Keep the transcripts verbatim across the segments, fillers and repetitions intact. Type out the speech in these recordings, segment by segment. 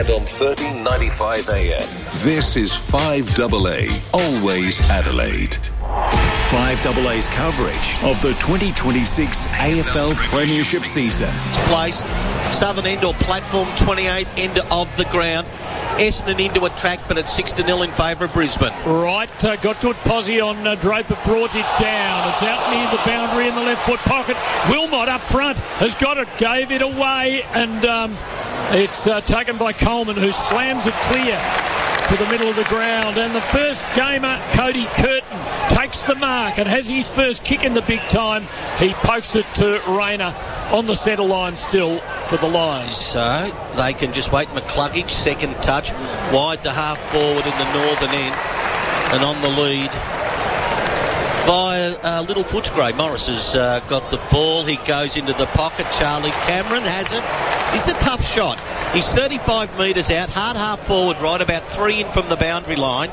And on thirteen ninety-five A M. This is five A A, always Adelaide. five A A's coverage of the twenty twenty-six A F L Premiership season. Place, southern end or platform twenty-eight, end of the ground. Essendon into a track, but it's six to nil in favour of Brisbane. Right, uh, got good posse on uh, Draper, brought it down. It's out near the boundary in the left foot pocket. Wilmot up front has got it, gave it away, and um, it's uh, taken by Coleman, who slams it clear to the middle of the ground. And the first gamer, Cody Curtin, takes the mark and has his first kick in the big time. He pokes it to Rayner on the centre line still for the Lions. So they can just wait. McCluggage, second touch, wide to half forward in the northern end, and on the lead by uh, Little Footscray. Morris has uh, got the ball. He goes into the pocket. Charlie Cameron has it. It's a tough shot. He's thirty-five metres out, hard half forward, right about three in from the boundary line.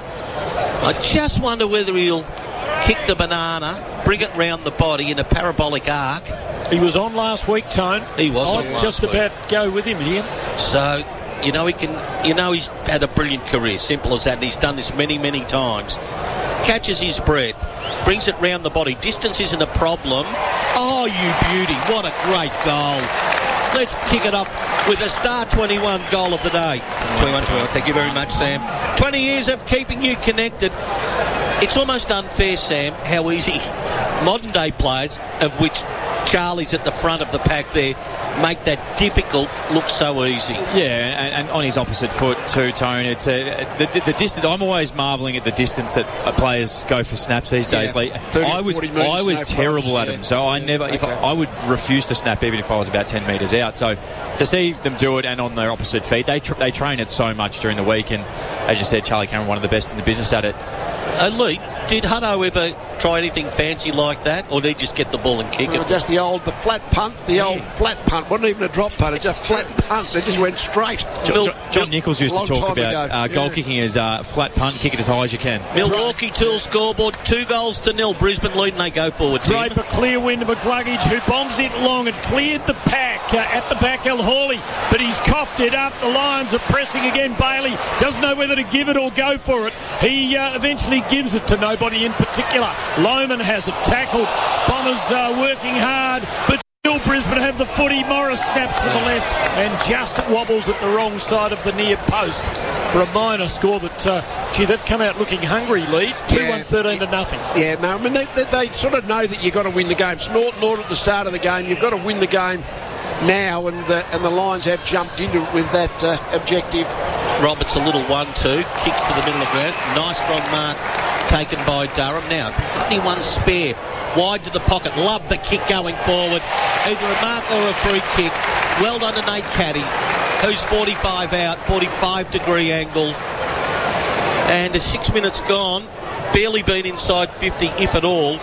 I just wonder whether he'll kick the banana, bring it round the body in a parabolic arc. He was on last week, Tone. He was I'd on last just week. about go with him here. So, you know, he can. You know, he's had a brilliant career. Simple as that. And he's done this many, many times. Catches his breath, brings it round the body. Distance isn't a problem. Oh, you beauty! What a great goal. Let's kick it off with a Star twenty-one goal of the day. twenty-one twenty-one. Thank you very much, Sam. twenty years of keeping you connected. It's almost unfair, Sam, how easy modern day players, of which Charlie's at the front of the pack there, make that difficult look so easy. Yeah, and, and on his opposite foot too, Tone. It's a, the, the, the distance. I'm always marvelling at the distance that players go for snaps these days. Yeah, like, thirty, I was, forty metres, I was no terrible problems. at them. So Yeah. I never, Yeah, if okay. I, I would refuse to snap even if I was about ten metres out. So to see them do it and on their opposite feet, they tr- they train it so much during the week. And as you said, Charlie Cameron, one of the best in the business at it. Uh, Lee, did Hutto ever try anything fancy like that, or did he just get the ball and kick Well, it? just the old, the flat punt, the Yeah. old flat punt. Wasn't even a drop punt, it's just flat punt. They just went straight. John, Mil- John, John Nichols used to long talk time about ago. uh, goal Yeah. kicking as uh, flat punt, kick it as high as you can. Milwaukee Tool scoreboard, two goals to nil. Brisbane lead and they go forward. Tim. Draper, clear win to McCluggage, who bombs it long and cleared the pack uh, at the back, El Hawley, but he's coughed it up. The Lions are pressing again. Bailey doesn't know whether to give it or go for it. He uh, eventually gives it to nobody in particular. Lohman has it tackled. Bombers uh, working hard, but still Brisbane have the footy. Morris snaps from the left and just wobbles at the wrong side of the near post for a minor score. But uh, gee, they've come out looking hungry. Lead two one, thirteen to nothing. Yeah, no, I mean, they, they, they sort of know that you've got to win the game. It's not, not at the start of the game. You've got to win the game now, and the, and the Lions have jumped into it with that uh, objective. Roberts a little one two, kicks to the middle of the ground. Nice strong mark taken by Durham. Now, got anyone spare? Wide to the pocket. Love the kick going forward. Either a mark or a free kick. Well done to Nate Caddy, who's forty-five out, forty-five degree angle. And a six minutes gone. Barely been inside fifty, if at all.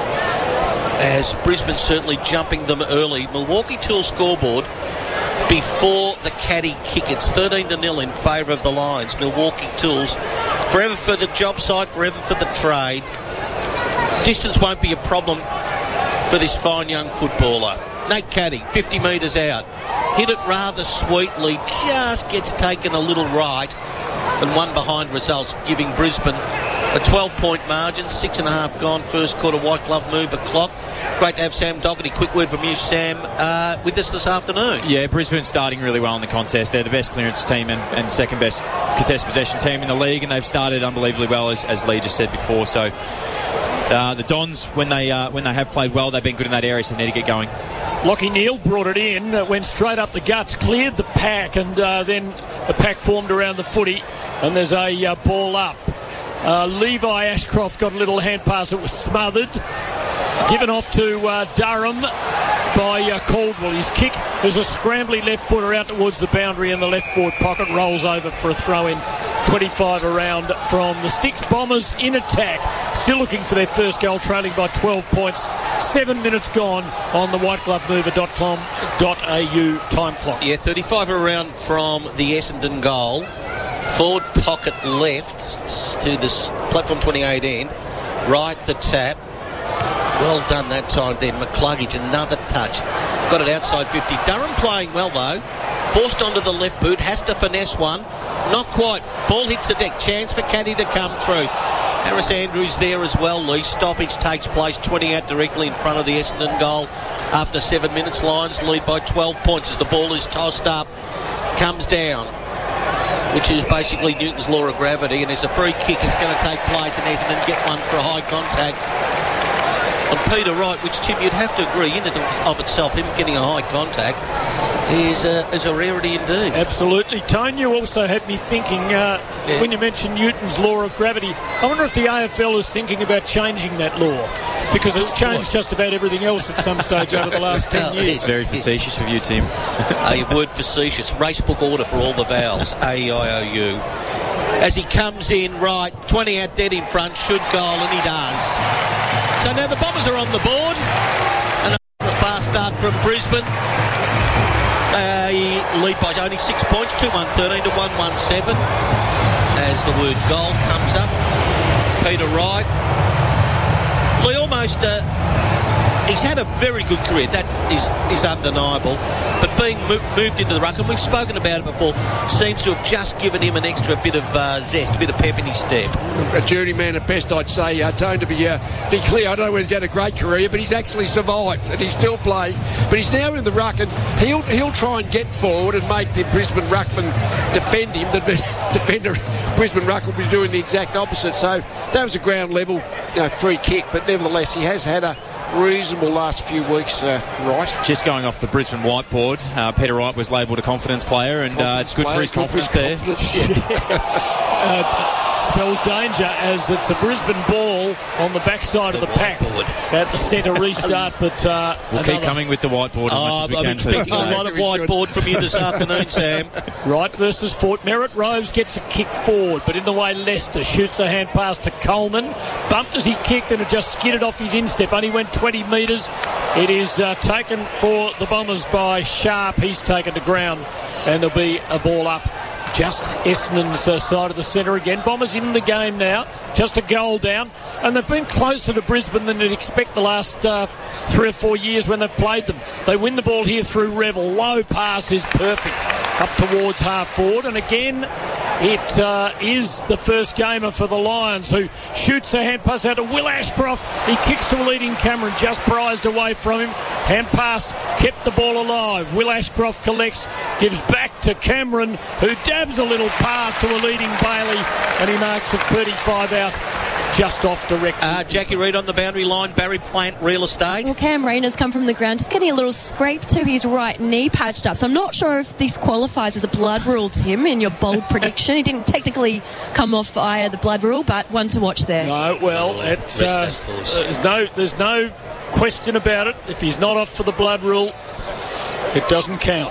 As Brisbane certainly jumping them early. Milwaukee Tool scoreboard before the Caddy kick. It's thirteen to nil in favour of the Lions. Milwaukee Tools forever for the job site, forever for the trade. Distance won't be a problem for this fine young footballer. Nate Caddy, fifty metres out. Hit it rather sweetly, just gets taken a little right, and one behind results, giving Brisbane a twelve-point margin. Six and a half gone, first quarter, white glove move o'clock. Great to have Sam Doherty. Quick word from you, Sam, uh, with us this afternoon. Yeah, Brisbane's starting really well in the contest. They're the best clearance team and, and second best contest possession team in the league, and they've started unbelievably well, as, as Lee just said before. So uh, the Dons, when they uh, when they have played well, they've been good in that area, so they need to get going. Lockie Neal brought it in, uh, went straight up the guts, cleared the pack, and uh, then the pack formed around the footy, and there's a uh, ball up. Uh, Levi Ashcroft got a little hand pass. It was smothered. Given off to uh, Durham by uh, Caldwell. His kick is a scrambly left footer out towards the boundary in the left forward pocket. Rolls over for a throw in. twenty-five around from the Sticks. Bombers in attack. Still looking for their first goal, trailing by twelve points. Seven minutes gone on the white glove mover dot com dot a u time clock. Yeah, thirty-five around from the Essendon goal. Forward pocket left to this platform twenty-eight end. Right the tap. Well done that time then. McCluggage, another touch. Got it outside fifty. Durham playing well though. Forced onto the left boot, has to finesse one. Not quite. Ball hits the deck. Chance for Caddy to come through. Harris Andrews there as well, Lee. Stoppage takes place, twenty out directly in front of the Essendon goal. After seven minutes, Lions lead by twelve points as the ball is tossed up. Comes down, which is basically Newton's law of gravity, and there's a free kick. It's going to take place, and Essendon get one for a high contact. And Peter Wright, which, Tim, you'd have to agree, in and of itself, him getting a high contact is a, is a rarity indeed. Absolutely. Tone, you also had me thinking, uh, yeah. when you mentioned Newton's law of gravity, I wonder if the A F L is thinking about changing that law, because it's changed just about everything else at some stage over the last ten years. It's very facetious of you, Tim. A word facetious. Racebook order for all the vowels. A E I O U. As he comes in, right, twenty out dead in front, should goal, and he does. So now the Bombers are on the board, and a fast start from Brisbane. They lead by only six points, two one thirteen to one one seven. As the word goal comes up, Peter Wright. Lee, almost, uh, he's had a very good career, that is, is undeniable. But being mo- moved into the ruck, and we've spoken about it before, seems to have just given him an extra bit of uh, zest, a bit of pep in his step. A journeyman at best, I'd say, uh, Tone, to be, uh, be clear. I don't know whether he's had a great career, but he's actually survived, and he's still playing. But he's now in the ruck, and he'll he'll try and get forward and make the Brisbane ruckman defend him. The defender, Brisbane ruck, will be doing the exact opposite. So that was a ground level, you know, free kick, but nevertheless, he has had a reasonable last few weeks, uh, Wright. Just going off the Brisbane whiteboard, uh, Peter Wright was labelled a confidence player, and confidence uh, it's good player, for his confidence there. Confidence, yeah. uh, spells danger as it's a Brisbane ball on the backside of the pack at the centre restart, but uh, we'll another... keep coming with the whiteboard as oh, much as we I'm can. expecting a lot of whiteboard from you this afternoon, Sam. Wright versus Fort. Merritt Roves gets a kick forward, but in the way Leicester shoots a hand pass to Coleman, bumped as he kicked and it just skidded off his instep, only went twenty metres. It is uh, taken for the Bombers by Sharp. He's taken to ground, and there'll be a ball up just Essendon's uh, side of the centre again. Bombers in the game now, just a goal down, and they've been closer to Brisbane than you'd expect the last uh, three or four years when they've played them. They win the ball here through Revel. Low pass is perfect up towards half forward, and again it uh, is the first gamer for the Lions, who shoots a hand pass out to Will Ashcroft. He kicks to a leading Cameron, just prized away from him. Hand pass kept the ball alive. Will Ashcroft collects, gives back to Cameron, who dabs a little pass to a leading Bailey, and he marks at thirty-five out, just off direction. Uh, Jackie Reid on the boundary line. Barry Plant Real Estate. Well, Cam Rayner's come from the ground, just getting a little scrape to his right knee, patched up. So I'm not sure if this qualifies as a blood rule, Tim, in your bold prediction. He didn't technically come off via the blood rule, but one to watch there. No, well, it's, uh, there's no there's no question about it. If he's not off for the blood rule, it doesn't count.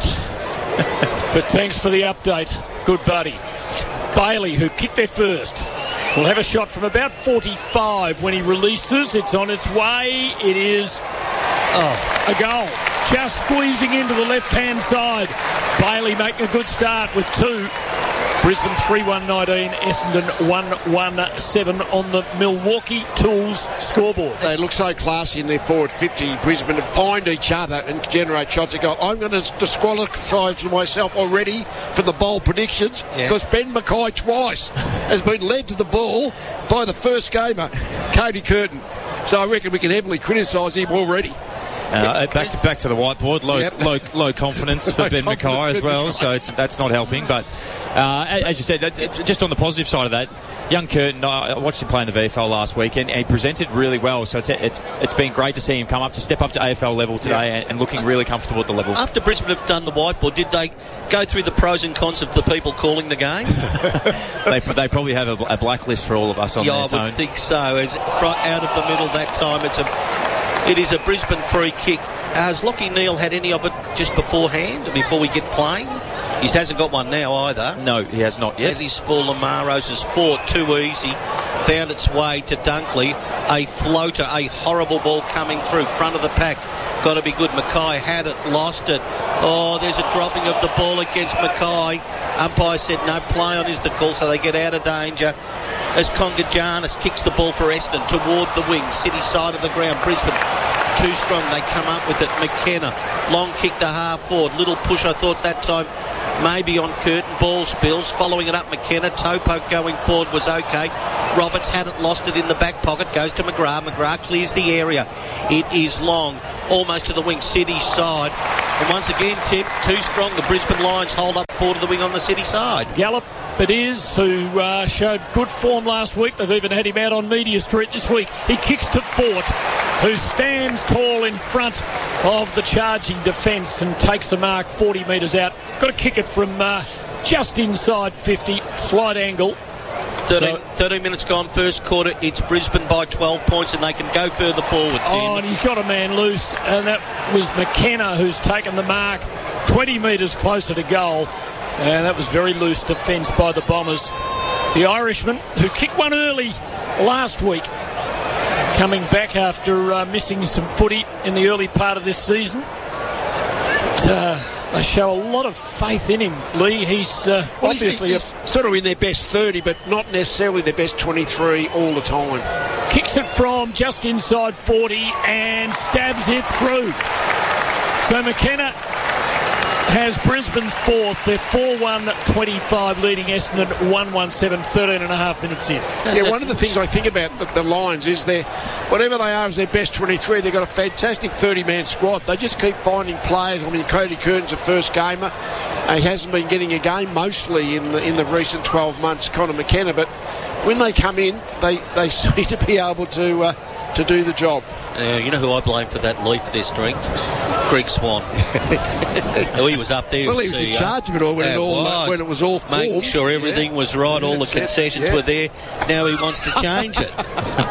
But thanks for the update. Good buddy. Bailey, who kicked there first, will have a shot from about forty-five when he releases. It's on its way. It is oh. a goal. Just squeezing into the left-hand side. Bailey making a good start with two. Brisbane three one nineteen, Essendon one one seven on the Milwaukee Tools scoreboard. They look so classy in their forward fifty, Brisbane, and find each other and generate shots. They go, I'm going to disqualify myself already for the bold predictions, because yeah. Ben Mackay twice has been led to the ball by the first gamer, Cody Curtin. So I reckon we can heavily criticise him already. Uh, back to back to the whiteboard. Low yep. low, low confidence for low Ben confidence Mackay as well, Ben so it's, that's not helping. But uh, as you said, just on the positive side of that, young Curtin, I watched him play in the V F L last week, and he presented really well. So it's it's it's been great to see him come up to step up to A F L level today, yep. and, and looking really comfortable at the level. After Brisbane have done the whiteboard, did they go through the pros and cons of the people calling the game? they they probably have a, a blacklist for all of us on yeah, their I tone. would think so. As right out of the middle that time, it's a it is a Brisbane free kick. Has Lockie Neal had any of it just beforehand, before we get playing? He hasn't got one now either. No, he has not yet. That is for Lamaros' is fought too easy. Found its way to Dunkley. A floater, a horrible ball coming through front of the pack. Got to be good. Mackay had it, lost it. Oh, there's a dropping of the ball against Mackay. Umpire said no play on is the call, so they get out of danger. As Congajanis kicks the ball for Essendon toward the wing, city side of the ground. Brisbane too strong, they come up with it. McKenna, long kick to half forward, little push I thought that time maybe on Curtin. Ball spills. Following it up, McKenna. Topo going forward was okay. Roberts hadn't lost it in the back pocket. Goes to McGrath. McGrath clears the area. It is long, almost to the wing City side. And once again, Tim, too strong. The Brisbane Lions hold up forward of the wing on the City side. Gallup it is, who uh, showed good form last week. They've even had him out on Media Street this week. He kicks to Fort, who stands tall in front of the charging defence and takes the mark forty metres out. Got to kick it from uh, just inside fifty, slight angle. thirteen, So, thirteen minutes gone, first quarter. It's Brisbane by twelve points, and they can go further forward. oh, and he's got a man loose, and that was McKenna who's taken the mark twenty metres closer to goal. And that was very loose defence by the Bombers. The Irishman, who kicked one early last week, coming back after uh, missing some footy in the early part of this season. But, uh, they show a lot of faith in him, Lee. He's uh, Well, obviously he's, he's sort of in their best thirty, but not necessarily their best twenty-three all the time. a, kicks it from just inside forty and stabs it through. So McKenna has Brisbane's fourth. They're four one twenty-five leading Essendon one one seven, thirteen and a half minutes in. Yeah, one of the things I think about the, the Lions is they, whatever they are as their best twenty-three, they've got a fantastic thirty-man squad. They just keep finding players. I mean, Cody Curtin's a first gamer. Uh, he hasn't been getting a game mostly in the in the recent twelve months, Connor McKenna, but when they come in, they, they seem to be able to uh, to do the job. Uh, you know who I blame for that, Lee, for their strength? Greg Swan. Oh, he was up there. Well, he was in charge of it all when, Yeah, it, all, was. when it was all formed. Making sure everything Yeah. was right, all the That's it. concessions Yeah. were there. Now he wants to change it.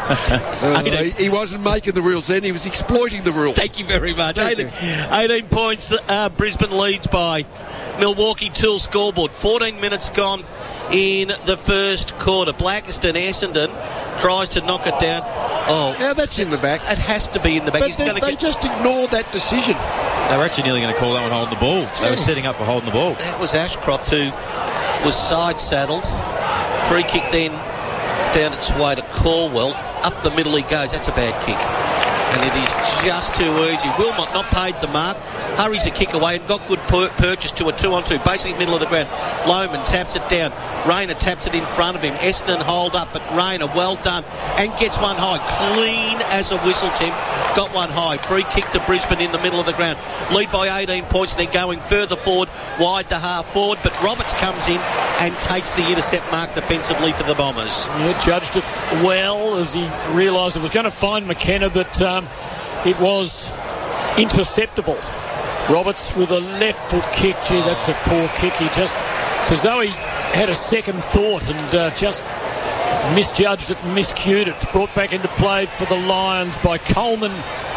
Uh, he, he wasn't making the rules then, he was exploiting the rules. Thank you very much. Thank eighteen, eighteen points, uh, Brisbane leads by Milwaukee Tool scoreboard. fourteen minutes gone in the first quarter. Blackiston Essendon tries to knock it down. Oh, Now that's in the back. it has to be in the back. But He's they, going to they get... just ignored that decision. They were actually nearly going to call that one holding the ball. They were setting up for holding the ball. That was Ashcroft who was side saddled. Free kick then found its way to Caldwell. Up the middle he goes. That's a bad kick. And it is just too easy. Wilmot not paid the mark. Hurries a kick away and got good pur- purchase to a two-on-two. Basically middle of the ground. Lohman taps it down. Rayner taps it in front of him. Essendon hold up, but Rayner, well done. And gets one high. Clean as a whistle, Tim. Got one high. Free kick to Brisbane in the middle of the ground. Lead by eighteen points. They're going further forward. Wide to half forward. But Roberts comes in and takes the intercept mark defensively for the Bombers. Yeah, judged it well as he realised it was going to find McKenna, but um, it was interceptable. Roberts with a left foot kick. Gee, that's a poor kick. He just, it's as though he had a second thought and uh, just misjudged it and miscued it. It's brought back into play for the Lions by Coleman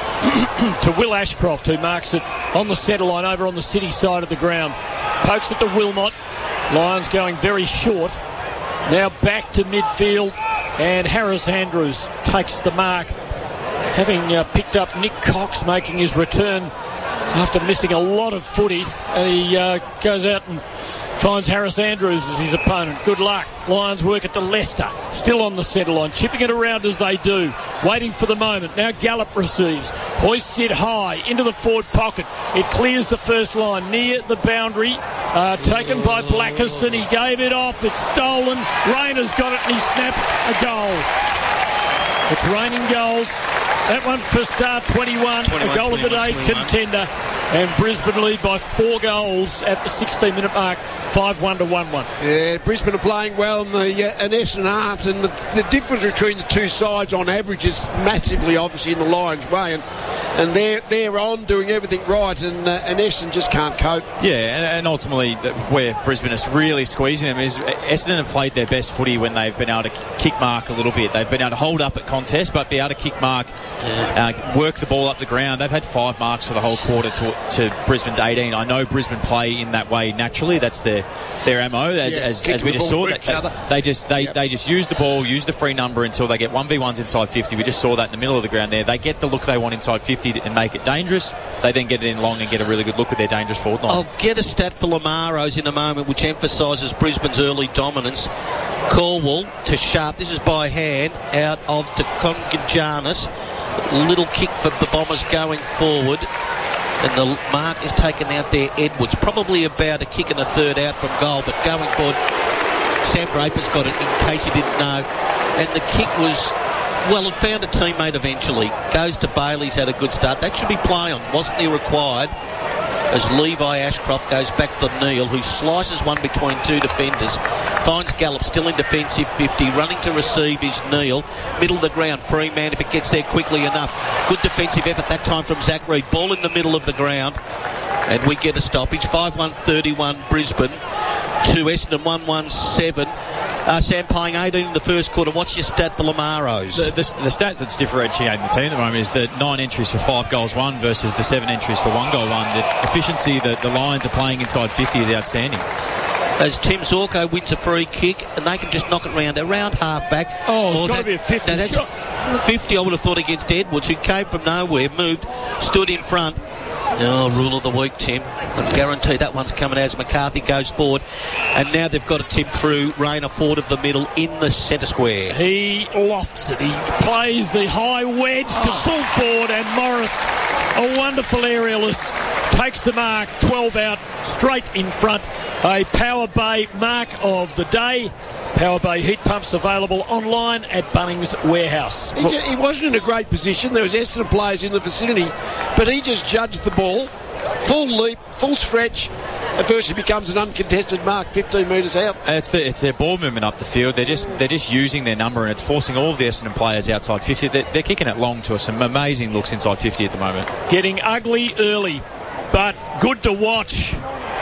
to Will Ashcroft, who marks it on the centre line over on the City side of the ground. Pokes it to Wilmot. Lions going very short. Now back to midfield, and Harris Andrews takes the mark, having uh, picked up Nick Cox making his return after missing a lot of footy. And he uh, goes out and finds Harris Andrews as his opponent. Good luck. Lions work it to Leicester, still on the centre line, chipping it around as they do, waiting for the moment. Now Gallup receives, hoists it high into the forward pocket. It clears the first line near the boundary, uh, taken by Blackiston. He gave it off, it's stolen. Rayner's got it and he snaps a goal. It's raining goals. That one for Star twenty-one, a goal of the day contender. And Brisbane lead by four goals at the sixteen minute mark, five one to one one. Yeah, Brisbane are playing well, and the uh, and Essendon aren't, and the, the difference between the two sides on average is massively, obviously, in the Lions' way, and and they're they're on doing everything right, and uh, and Essendon just can't cope. Yeah, and, and ultimately where Brisbane is really squeezing them is Essendon have played their best footy when they've been able to kick mark a little bit. They've been able to hold up at contest, but be able to kick mark, uh, work the ball up the ground. They've had five marks for the whole quarter to, to Brisbane's eighteen. I know Brisbane play in that way naturally. That's their their M O, as, Yeah, as, kicking as we the just ball saw. for That each other. they, they just they, Yep. they just use the ball, use the free number until they get one v ones inside fifty. We just saw that in the middle of the ground there. They get the look they want inside fifty and make it dangerous. They then get it in long and get a really good look with their dangerous forward line. I'll get a stat for Lamaros in a moment which emphasises Brisbane's early dominance. Caldwell to Sharp. This is by hand out of to Congajanis. Little kick for the Bombers going forward. And the mark is taken out there, Edwards. Probably about a kick and a third out from goal, but going forward, Sam Draper's got it in case you didn't know. And the kick was, well, it found a teammate eventually. Goes to Bailey's, had a good start. That should be play on. Wasn't he required? As Levi Ashcroft goes back to Neil, who slices one between two defenders. Finds Gallup still in defensive fifty. Running to receive is Neil. Middle of the ground, free man if it gets there quickly enough. Good defensive effort that time from Zach Reid. Ball in the middle of the ground. And we get a stoppage. five one thirty-one Brisbane to Essendon one one seven. Uh, Sam playing eighteen in the first quarter. What's your stat for Lamaros? The, the, the stat that's differentiating the team at the moment is the nine entries for five goals won versus the seven entries for one goal won. The efficiency that the Lions are playing inside fifty is outstanding. As Tim Zorko wins a free kick, and they can just knock it round around half back. Oh, it's oh, got that, to be a fifty. No, that's fifty, I would have thought, against Edwards, who came from nowhere, moved, stood in front. Oh, rule of the week, Tim. I guarantee that one's coming out as McCarthy goes forward. And now they've got a tip through Rayner Ford of the middle in the centre square. He lofts it. He plays the high wedge to oh. full forward, and Morris, a wonderful aerialist, takes the mark. twelve out, straight in front. A Power Bay mark of the day. Power Bay heat pumps available online at Bunnings Warehouse. He, he wasn't in a great position. There was Essendon players in the vicinity, but he just judged the ball. Full leap, full stretch. It virtually becomes an uncontested mark, fifteen metres out. It's the, it's their ball movement up the field. They're just they're just using their number, and it's forcing all of the Essendon players outside fifty. They're, they're kicking it long to some amazing looks inside fifty at the moment. Getting ugly early, but good to watch.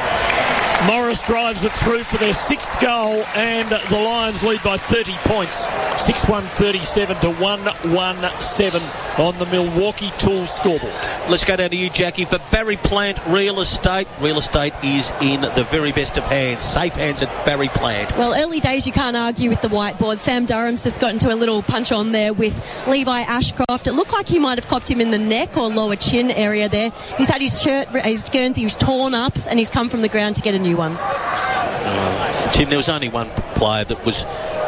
Morris drives it through for their sixth goal, and the Lions lead by thirty points. six one thirty-seven to one one seven on the Milwaukee Tools scoreboard. Let's go down to you, Jackie, for Barry Plant Real Estate. Real estate is in the very best of hands. Safe hands at Barry Plant. Well, early days, you can't argue with the whiteboard. Sam Durham's just got into a little punch on there with Levi Ashcroft. It looked like he might have copped him in the neck or lower chin area there. He's had his shirt, his Guernsey was torn up, and he's come from the ground to get a new one. Uh, Tim, there was only one player that was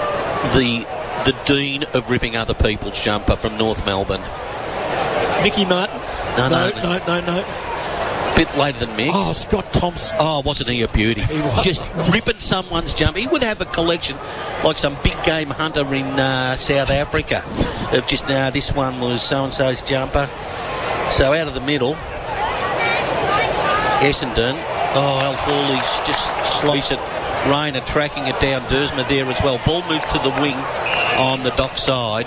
the the dean of ripping other people's jumper from North Melbourne. Mickey Martin. No, no, no, no, no. no. Bit later than Mick. Oh, Scott Thompson. Oh, wasn't he a beauty? He was. Just ripping someone's jumper. He would have a collection like some big game hunter in uh, South Africa of just, now nah, this one was so-and-so's jumper. So out of the middle, Essendon. Oh, Al Hawley's just slows it. Rayner tracking it down. Dersma there as well. Ball moved to the wing on the dock side.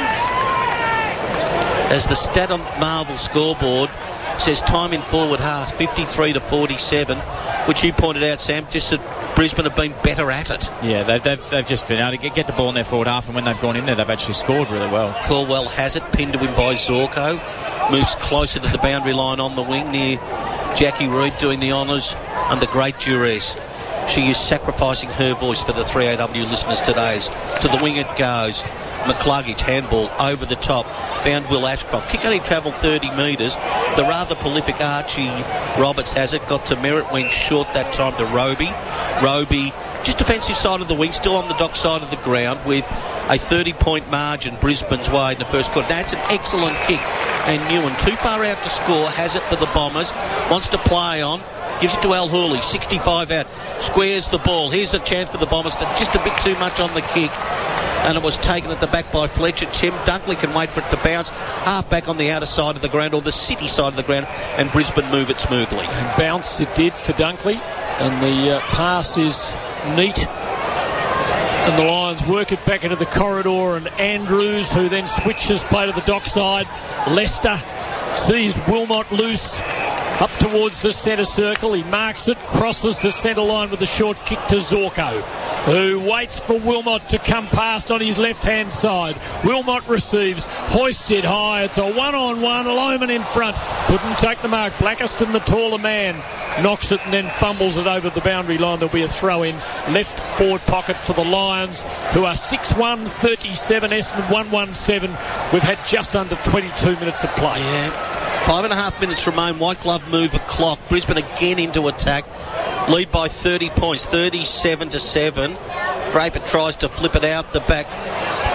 As the stat on Marvel scoreboard says, time in forward half fifty-three to forty-seven, which you pointed out, Sam, just that Brisbane have been better at it. Yeah, they've, they've, they've just been able to get, get the ball in their forward half, and when they've gone in there, they've actually scored really well. Caldwell has it, pinned to him by Zorko. Moves closer to the boundary line on the wing near Jackie Reid, doing the honours under great duress. She is sacrificing her voice for the three A W listeners today. To the wing it goes. McCluggage, handball over the top. Found Will Ashcroft. Kick only travelled thirty metres. The rather prolific Archie Roberts has it. Got to Merritt, went short that time to Roby. Roby, just defensive side of the wing, still on the dock side of the ground with a thirty-point margin Brisbane's way in the first quarter. That's an excellent kick. And Newen, too far out to score, has it for the Bombers. Wants to play on. Gives it to Al Hurley, sixty-five out. Squares the ball. Here's a chance for the Bombers. To just a bit too much on the kick. And it was taken at the back by Fletcher. Tim Dunkley can wait for it to bounce half back on the outer side of the ground, or the city side of the ground, and Brisbane move it smoothly. And bounce it did for Dunkley, and the uh, pass is neat. And the Lions work it back into the corridor, and Andrews, who then switches play to the dockside. Lester sees Wilmot loose up towards the centre circle. He marks it, crosses the centre line with a short kick to Zorko, who waits for Wilmot to come past on his left-hand side. Wilmot receives, hoists it high. It's a one-on-one. Lohman in front. Couldn't take the mark. Blackiston, the taller man, knocks it and then fumbles it over the boundary line. There'll be a throw-in. Left forward pocket for the Lions, who are six one thirty-seven, Essendon one one seven. We've had just under twenty-two minutes of play. Yeah. Five and a half minutes remain. White glove move a clock. Brisbane again into attack. Lead by thirty points, thirty-seven to seven. Draper tries to flip it out the back.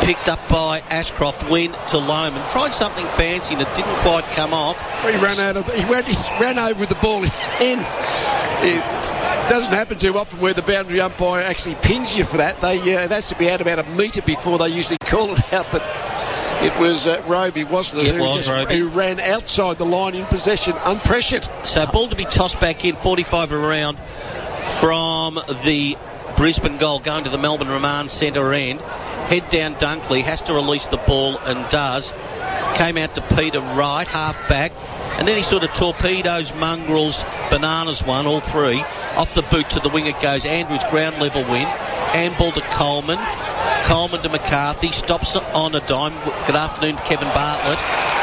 picked up by Ashcroft, went to Lohman, tried something fancy and it didn't quite come off. He ran out of. The, he, ran, he ran over with the ball in hand. It doesn't happen too often where the boundary umpire actually pins you for that. They uh, it has to be out about a metre before they usually call it out. But it was uh, Roby, wasn't it? It who, was just, Roby. who ran outside the line in possession, unpressured. So ball to be tossed back in, forty-five around from the Brisbane goal, going to the Melbourne Remand centre end. Head down Dunkley, has to release the ball and does. Came out to Peter Wright, half back. And then he sort of torpedoes, mongrels, bananas one, all three. Off the boot to the wing it goes. Andrews ground level win. Handball to Coleman. Coleman to McCarthy. Stops on a dime. Good afternoon to Kevin Bartlett.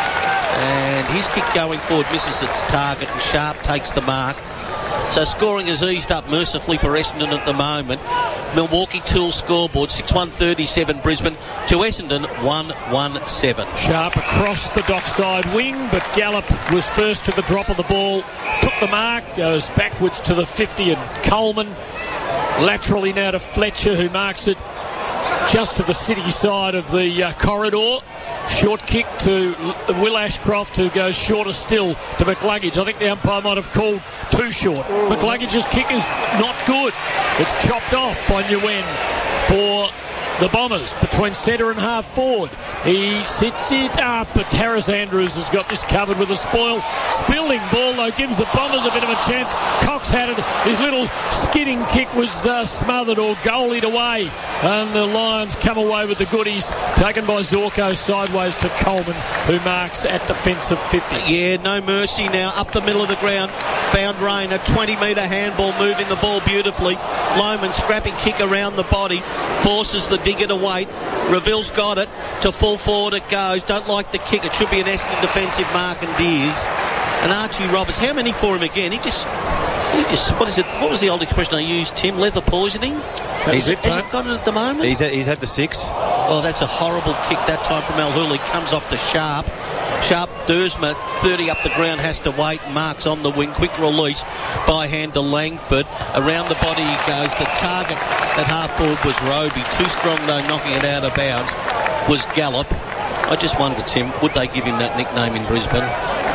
And his kick going forward misses its target and Sharp takes the mark. So scoring has eased up mercifully for Essendon at the moment. Milwaukee Tools scoreboard six one thirty-seven Brisbane to Essendon one one seven. Sharp across the dockside wing, but Gallup was first to the drop of the ball. Took the mark, goes backwards to the fifty and Coleman. Laterally now to Fletcher, who marks it just to the city side of the uh, corridor. Short kick to Will Ashcroft, who goes shorter still to McLuggage. I think the umpire might have called too short. McLuggage's kick is not good. It's chopped off by Nguyen for the Bombers between centre and half forward. He sits it up, but Harris Andrews has got this covered with a spoil. Spilling ball, though, gives the Bombers a bit of a chance. Cox had it. His little skidding kick was uh, smothered or goalied away. And the Lions come away with the goodies. Taken by Zorko sideways to Coleman, who marks at defensive fifty. Yeah, no mercy now. Up the middle of the ground. Found Rain. A twenty metre handball, moving the ball beautifully. Lohman scrapping kick around the body. Forces the digger to wait. Reville's got it. To full forward it goes. Don't like the kick. It should be an Essendon defensive mark and is. And Archie Roberts, how many for him again? He just, he just, what is it? What was the old expression I used, Tim? Leather poisoning? He's it, has it got it at the moment? He's had, he's had the six. Oh, that's a horrible kick that time from Al Hooley. Comes off to Sharp. Sharp, Dersma, thirty up the ground, has to wait. Marks on the wing. Quick release by hand to Langford. Around the body he goes. The target at half forward was Roby. Too strong, though, knocking it out of bounds was Gallup. I just wonder, Tim, would they give him that nickname in Brisbane?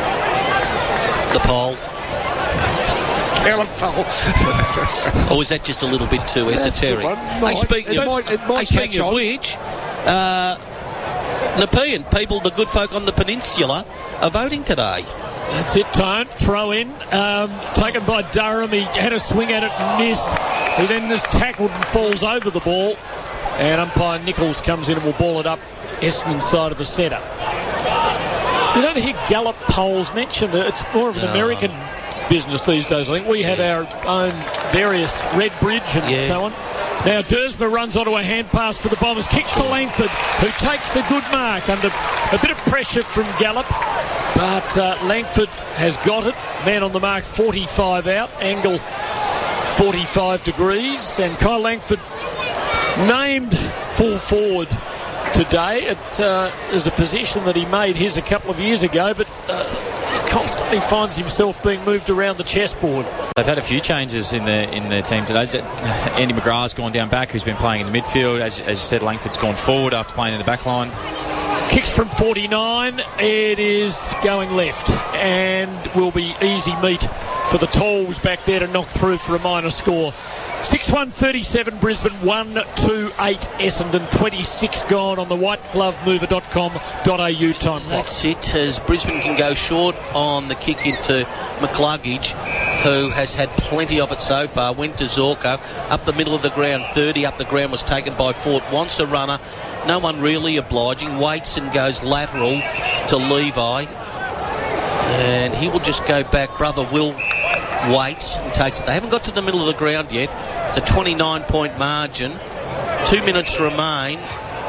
The Pole. Gallup Pole. Or was that just a little bit too esoteric? Hey, speaking it of, might, it might hey, speaking catch of on. which, uh, Nepean, people, the good folk on the peninsula, are voting today. That's it, Tone. Throw in. Um, taken by Durham. He had a swing at it and missed. He then is tackled and falls over the ball. And umpire Nichols comes in and will ball it up Essendon side of the centre. You don't hear Gallup polls mentioned. It's more of an No. American business these days. I think we have Yeah. our own various Red Bridge and Yeah. so on. Now Dersma runs onto a hand pass for the Bombers. Kicks to Langford, who takes a good mark under a bit of pressure from Gallup. But uh, Langford has got it. Man on the mark, forty-five out. Angle forty-five degrees. And Kyle Langford named full forward today. It uh, is a position that he made his a couple of years ago, but uh, he constantly finds himself being moved around the chessboard. They've had a few changes in the in the team today. Andy McGrath's gone down back, who's been playing in the midfield. As, as you said, Langford's gone forward after playing in the back line. Kicks from forty-nine. It is going left and will be easy meat for the Talls back there to knock through for a minor score. six one thirty-seven Brisbane, one two eight Essendon, twenty-six gone on the white glove mover dot com dot a u time clock. That's it, as Brisbane can go short on the kick into McLuggage, who has had plenty of it so far. Went to Zorko, up the middle of the ground, thirty up the ground, was taken by Fort. Wants a runner, no one really obliging. Waits and goes lateral to Levi, and he will just go back. Brother Will waits and takes it. They haven't got to the middle of the ground yet. It's a twenty-nine point margin. Two minutes remain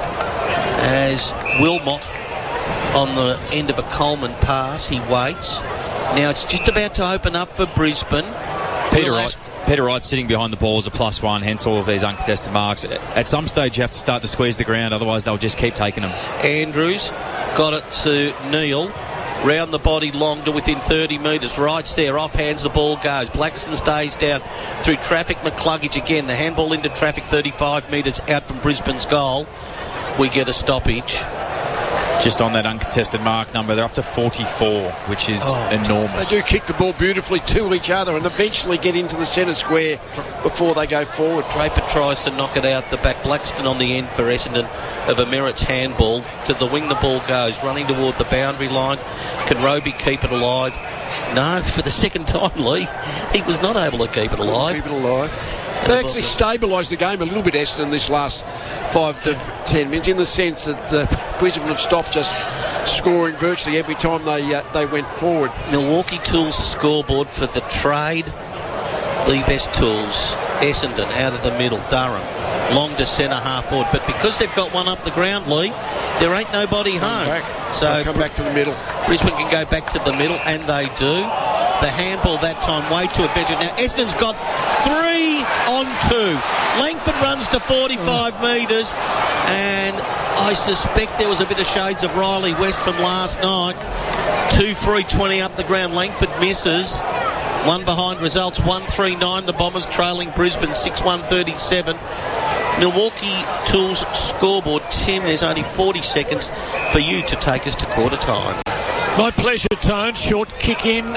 as Wilmot on the end of a Coleman pass. He waits. Now it's just about to open up for Brisbane. Peter Will Wright, Peter Wright sitting behind the ball is a plus one, hence all of these uncontested marks. At some stage you have to start to squeeze the ground, otherwise they'll just keep taking them. Andrews got it to Neil. Round the body long to within thirty metres. Wright's there. Off hands the ball goes. Blackiston stays down through traffic. McCluggage again. The handball into traffic thirty-five metres out from Brisbane's goal. we get a stoppage. Just on that uncontested mark number, they're up to forty-four, which is oh, enormous. They do kick the ball beautifully to each other and eventually get into the centre square before they go forward. Draper tries to knock it out the back. Blackstone on the end for Essendon of Emirates handball. To the wing the ball goes, running toward the boundary line. Can Roby keep it alive? No, for the second time, Lee, he was not able to keep it alive. Keep it alive. They actually stabilised the game a little bit, Essendon, this last five to ten minutes, in the sense that uh, Brisbane have stopped just scoring virtually every time they uh, they went forward. Milwaukee Tools scoreboard for the trade. The best tools. Essendon out of the middle. Durham long to centre half forward. But because they've got one up the ground, Lee, there ain't nobody home. Back. So They'll come back to the middle. Brisbane can go back to the middle, and they do. The handball that time way too adventurous. Now Essendon's got three on two. Langford runs to forty-five oh. metres, and I suspect there was a bit of shades of Riley West from last night. two three twenty up the ground. Langford misses. One behind results one three nine. The Bombers trailing Brisbane six one thirty-seven. Milwaukee Tools scoreboard. Tim, there's only forty seconds for you to take us to quarter time. My pleasure, Tone. Short kick in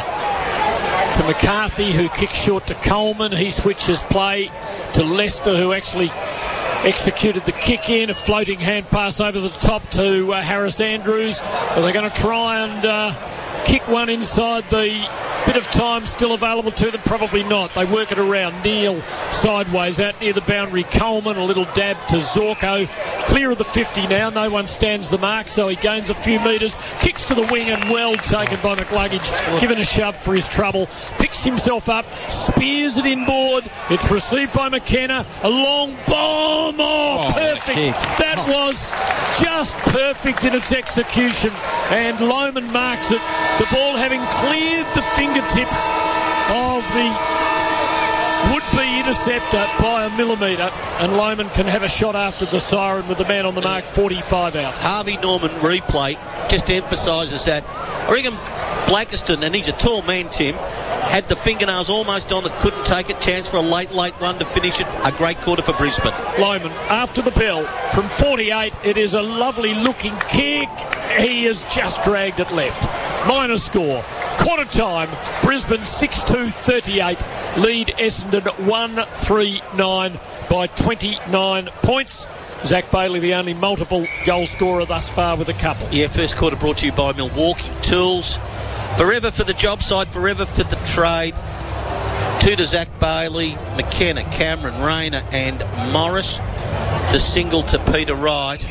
to McCarthy, who kicks short to Coleman. He switches play to Lester, who actually executed the kick in. A floating hand pass over the top to uh, Harris Andrews. Are they going to try and uh, kick one inside the bit of time still available to them? Probably not. They work it around. Neal sideways out near the boundary. Coleman, a little dab to Zorko. Clear of the fifty now. No one stands the mark, so he gains a few metres. Kicks to the wing and well taken by McLuggage. Given a shove for his trouble. Picks himself up. Spears it inboard. It's received by McKenna. A long bomb. Oh, oh perfect. That was just perfect in its execution. And Lohmann marks it. The ball having cleared the fingertips of the would-be interceptor by a millimetre, and Lohmann can have a shot after the siren with the man on the mark, forty-five out. Harvey Norman replay just emphasises that. I reckon Blackiston, and he's a tall man, Tim, had the fingernails almost on it, couldn't take it. Chance for a late, late run to finish it. A great quarter for Brisbane. Lohmann, after the bell, from forty-eight, it is a lovely looking kick. He has just dragged it left. Minor score. Quarter time, Brisbane six two thirty-eight. Lead Essendon one three nine by twenty-nine points. Zach Bailey, the only multiple goal scorer thus far with a couple. Yeah, first quarter brought to you by Milwaukee Tools. Forever for the job site, forever for the trade. Two to Zach Bailey, McKenna, Cameron, Rayner and Morris. The single to Peter Wright.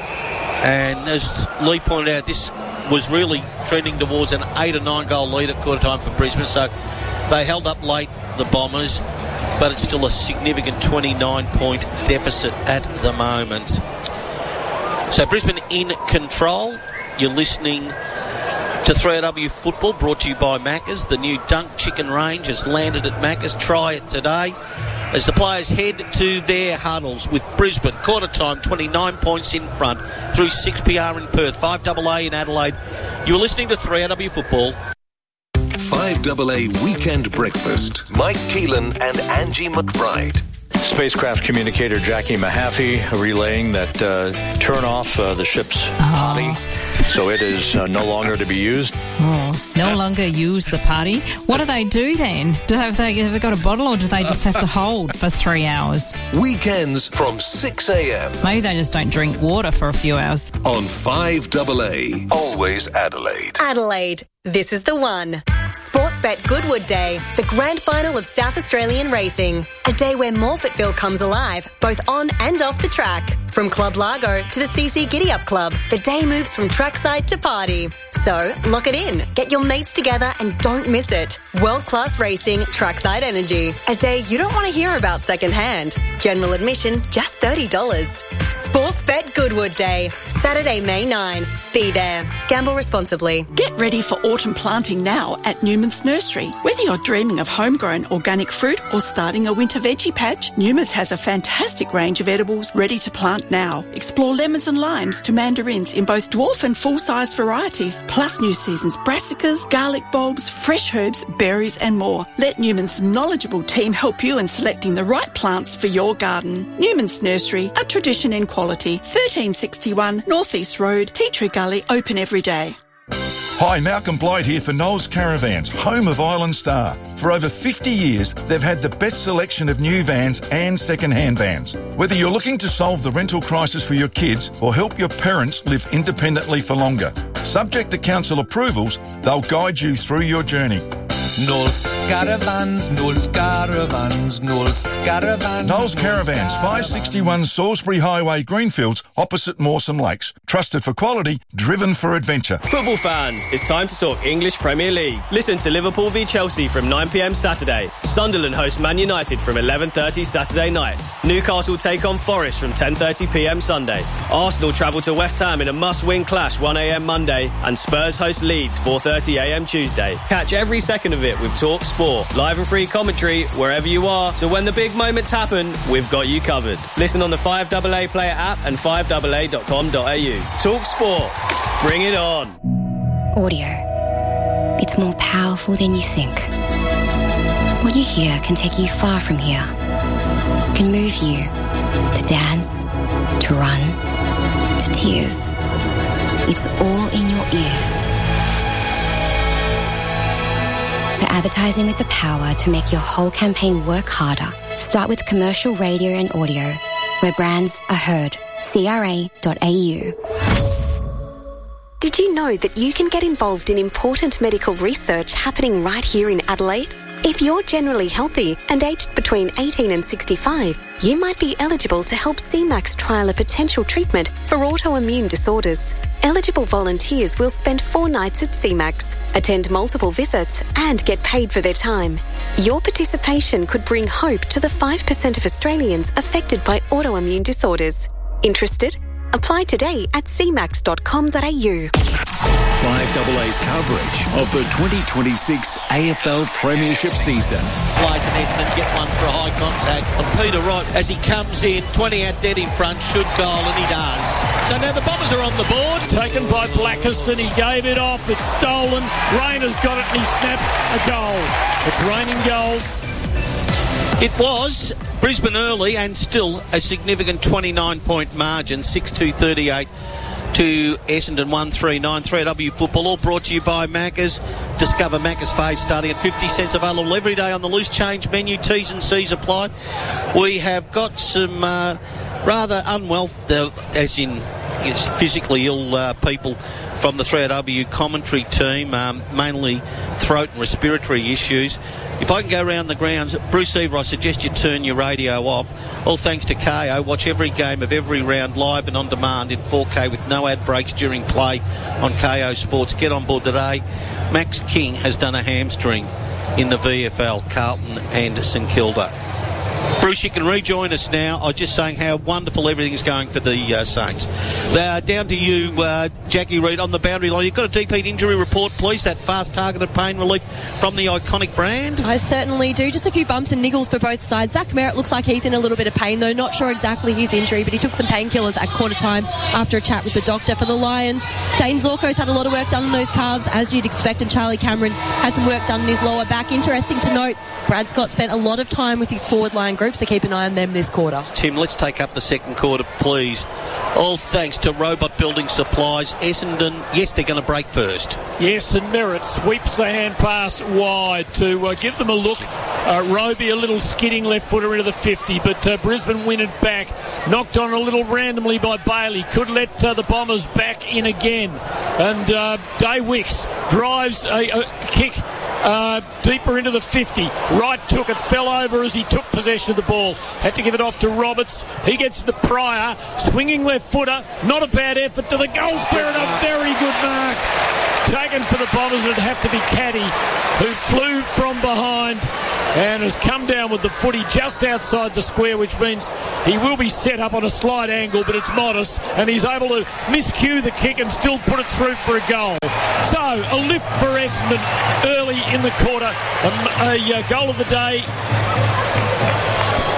And as Lee pointed out, this was really trending towards an eight or nine goal lead at quarter time for Brisbane. So they held up late, the Bombers, but it's still a significant twenty-nine point deficit at the moment. So Brisbane in control. You're listening to three R W Football, brought to you by Macca's. The new Dunk Chicken range has landed at Macca's. Try it today as the players head to their huddles with Brisbane. Quarter time, twenty-nine points in front through six P R in Perth, five A A in Adelaide. You're listening to three R W Football. five A A Weekend Breakfast. Mike Keelan and Angie McBride. Spacecraft communicator Jackie Mahaffey relaying that uh, turn off uh, the ship's potty, so it is uh, no longer to be used. Oh, no longer use the potty. What do they do then? Do have they, have they got a bottle, or do they just have to hold for three hours? Weekends from six a.m. Maybe they just don't drink water for a few hours. On five A A. Always Adelaide. Adelaide. This is the one. Sportsbet Goodwood Day, the grand final of South Australian racing. A day where Morfettville comes alive, both on and off the track. From Club Largo to the C C Giddy Up Club, the day moves from trackside to party. So, lock it in. Get your mates together and don't miss it. World-class racing, trackside energy. A day you don't want to hear about secondhand. General admission, just thirty dollars. Sportsbet Goodwood Day, Saturday, May ninth. Be there. Gamble responsibly. Get ready for autumn planting now at Newman's Nursery. Whether you're dreaming of homegrown organic fruit or starting a winter veggie patch, Newman's has a fantastic range of edibles ready to plant now. Explore lemons and limes to mandarins in both dwarf and full-size varieties, plus new season's brassicas, garlic bulbs, fresh herbs, berries, berries and more. Let Newman's knowledgeable team help you in selecting the right plants for your garden. Newman's Nursery, a tradition in quality. thirteen sixty-one North East Road, Tea Tree Gully, open every day. Hi, Malcolm Blight here for Knowles Caravans, home of Island Star. For over fifty years, they've had the best selection of new vans and second-hand vans. Whether you're looking to solve the rental crisis for your kids or help your parents live independently for longer, subject to council approvals, they'll guide you through your journey. Knowles Caravans, Knowles Caravans, Knowles Caravans. Knowles Caravans, five sixty-one Salisbury Highway, Greenfields, opposite Mawson Lakes. Trusted for quality, driven for adventure. Football fans, it's time to talk English Premier League. Listen to Liverpool v Chelsea from nine p m Saturday. Sunderland host Man United from eleven thirty Saturday night. Newcastle take on Forest from ten thirty p m Sunday. Arsenal travel to West Ham in a must-win clash one a m Monday. And Spurs host Leeds four thirty a m Tuesday. Catch every second of it with Talk Sport. Live and free commentary wherever you are. So when the big moments happen, we've got you covered. Listen on the five A A Player app and five A A dot com dot a u. Talk Sport. Bring it on. Audio. It's more powerful than you think. What you hear can take you far from here. It can move you to dance, to run, to tears. It's all in your ears. For advertising with the power to make your whole campaign work harder, start with commercial radio and audio, where brands are heard. C R A dot a u. Did you know that you can get involved in important medical research happening right here in Adelaide? If you're generally healthy and aged between eighteen and sixty-five, you might be eligible to help C MAX trial a potential treatment for autoimmune disorders. Eligible volunteers will spend four nights at C MAX, attend multiple visits and get paid for their time. Your participation could bring hope to the five percent of Australians affected by autoimmune disorders. Interested? Apply today at c max dot com dot a u. five A A's coverage of the twenty twenty-six A F L Premiership season. Play to Essendon, get one for a high contact on Peter Wright as he comes in, twenty out dead in front, should goal, and he does. So now the Bombers are on the board. Taken by Blackiston, he gave it off, it's stolen, Rayner's got it and he snaps a goal. It's raining goals. It was Brisbane early and still a significant twenty-nine point margin, six two thirty-eight to Essendon one three nine. three A W football, all brought to you by Macca's. Discover Macca's Fave starting at fifty cents, available every day on the loose change menu. T's and C's apply. We have got some uh, rather unwell, uh, as in yes, physically ill uh, people from the three A W commentary team, um, mainly throat and respiratory issues. If I can go around the grounds, Bruce Eva, I suggest you turn your radio off. All thanks to K O. Watch every game of every round live and on demand in four K with no ad breaks during play on K O Sports. Get on board today. Max King has done a hamstring in the V F L, Carlton and St Kilda. Bruce, you can rejoin us now. I was just saying how wonderful everything's going for the uh, Saints. Uh, down to you, uh, Jackie Reid, on the boundary line. You've got a deep heat injury report, please. That fast targeted pain relief from the iconic brand. I certainly do. Just a few bumps and niggles for both sides. Zach Merritt looks like he's in a little bit of pain, though. Not sure exactly his injury, but he took some painkillers at quarter time after a chat with the doctor. For the Lions, Dane Zorko's had a lot of work done on those calves, as you'd expect, and Charlie Cameron had some work done on his lower back. Interesting to note, Brad Scott spent a lot of time with his forward line group, so keep an eye on them this quarter. Tim, let's take up the second quarter, please. All thanks to Robot Building Supplies. Essendon, yes, they're going to break first. Yes, and Merritt sweeps the hand pass wide to uh, give them a look. Uh, Roby a little skidding left footer into the fifty, but uh, Brisbane win it back. Knocked on a little randomly by Bailey. Could let uh, the Bombers back in again. And uh, Day Wicks drives a, a kick Uh, deeper into the fifty. Wright took it, fell over as he took possession of the ball. Had to give it off to Roberts. He gets the Pryor, swinging left footer. Not a bad effort to the goal square and a very good mark. Taken for the Bombers. It'd have to be Caddy, who flew from behind and has come down with the footy just outside the square, which means he will be set up on a slight angle, but it's modest, and he's able to miscue the kick and still put it through for a goal. So, a lift for Essendon early in the quarter. A, a, a goal of the day.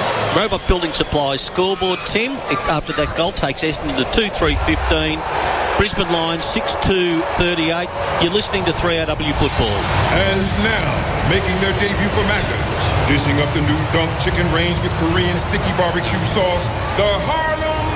Robot Building Supplies scoreboard, Tim, it, after that goal, takes Essendon to two three fifteen. Brisbane Lions six two thirty-eight. You're listening to three R W Football. And now, making their debut for Macca's, dishing up the new Dunk Chicken Range with Korean sticky barbecue sauce, the Harlem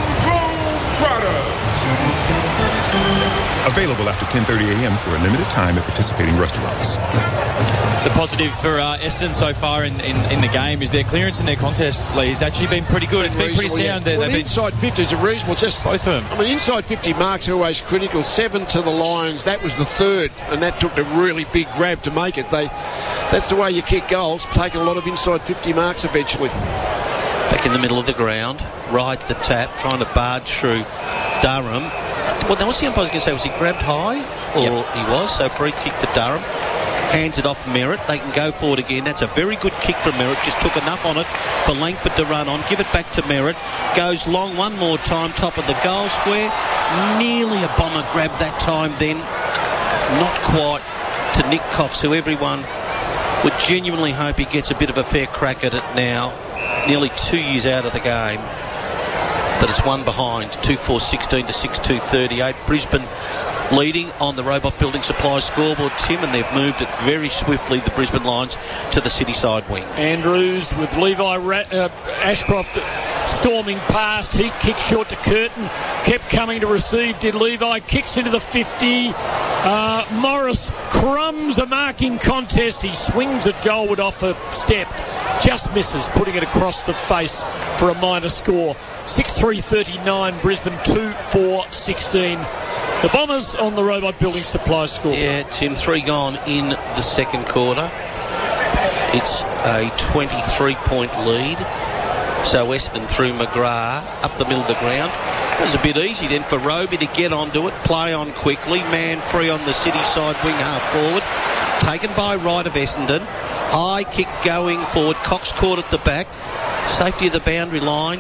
Globetrotters. Available after ten thirty a.m. for a limited time at participating restaurants. The positive for uh, Essendon so far in, in, in the game is their clearance in their contest, Lee, has actually been pretty good. It's been pretty sound. Yeah. Well, They've inside fifties are reasonable. Just both of them. I mean, inside fifty marks are always critical. Seven to the Lions. That was the third, and that took a really big grab to make it. They, that's the way you kick goals. Taking a lot of inside fifty marks eventually. Back in the middle of the ground, right the tap, trying to barge through Durham. Well, now what's the umpire going to say? Was he grabbed high? Or yep. He was, so free kick to Durham. Hands it off Merritt. They can go forward again. That's a very good kick from Merritt. Just took enough on it for Langford to run on. Give it back to Merritt. Goes long one more time. Top of the goal square. Nearly a bomber grab that time then. Not quite to Nick Cox, who everyone would genuinely hope he gets a bit of a fair crack at it now. Nearly two years out of the game. But it's one behind. two four sixteen to six two thirty-eight. Brisbane leading on the Robot Building Supply scoreboard, Tim, and they've moved it very swiftly, the Brisbane Lions, to the city side wing. Andrews with Levi Ra- uh, Ashcroft storming past. He kicks short to Curtin. Kept coming to receive, did Levi. Kicks into the fifty. Uh, Morris crumbs a marking contest. He swings at Goldwood off a step. Just misses, putting it across the face for a minor score. six three thirty-nine, Brisbane two four sixteen. The Bombers on the Robot Building Supply score. Yeah, Tim, three gone in the second quarter. It's a twenty-three point lead. So Essendon through McGrath up the middle of the ground. It was a bit easy then for Roby to get onto it, play on quickly. Man free on the city side wing, half forward. Taken by right of Essendon. High kick going forward. Cox caught at the back. Safety of the boundary line.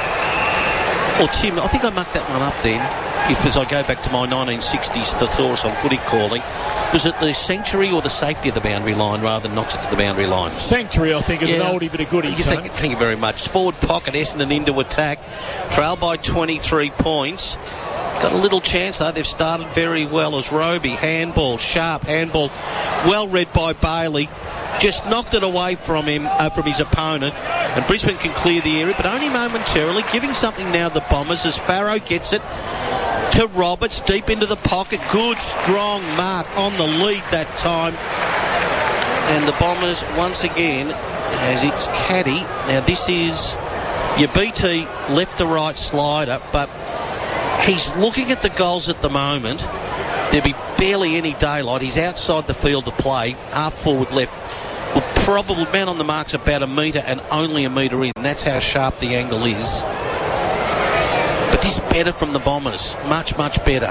Well, Tim, I think I mucked that one up then. If, as I go back to my nineteen sixties thesaurus on footy calling, was it the sanctuary or the safety of the boundary line rather than knocks it to the boundary line? Sanctuary, I think, is yeah. an oldie but a goodie. You think, thank you very much. Forward pocket, Essendon into attack. Trail by twenty-three points. Got a little chance though. They've started very well as Roby. Handball, sharp handball. Well read by Bailey. Just knocked it away from him, uh, from his opponent, and Brisbane can clear the area, but only momentarily, giving something now the Bombers as Farrow gets it to Roberts, deep into the pocket. Good, strong mark on the lead that time. And the Bombers, once again, as it's Caddy. Now, this is your B T left to right slider, but he's looking at the goals at the moment. There'll be barely any daylight. He's outside the field to play, half forward left. Will probably, man on the mark's about a metre and only a metre in. That's how sharp the angle is. But this is better from the Bombers. Much, much better.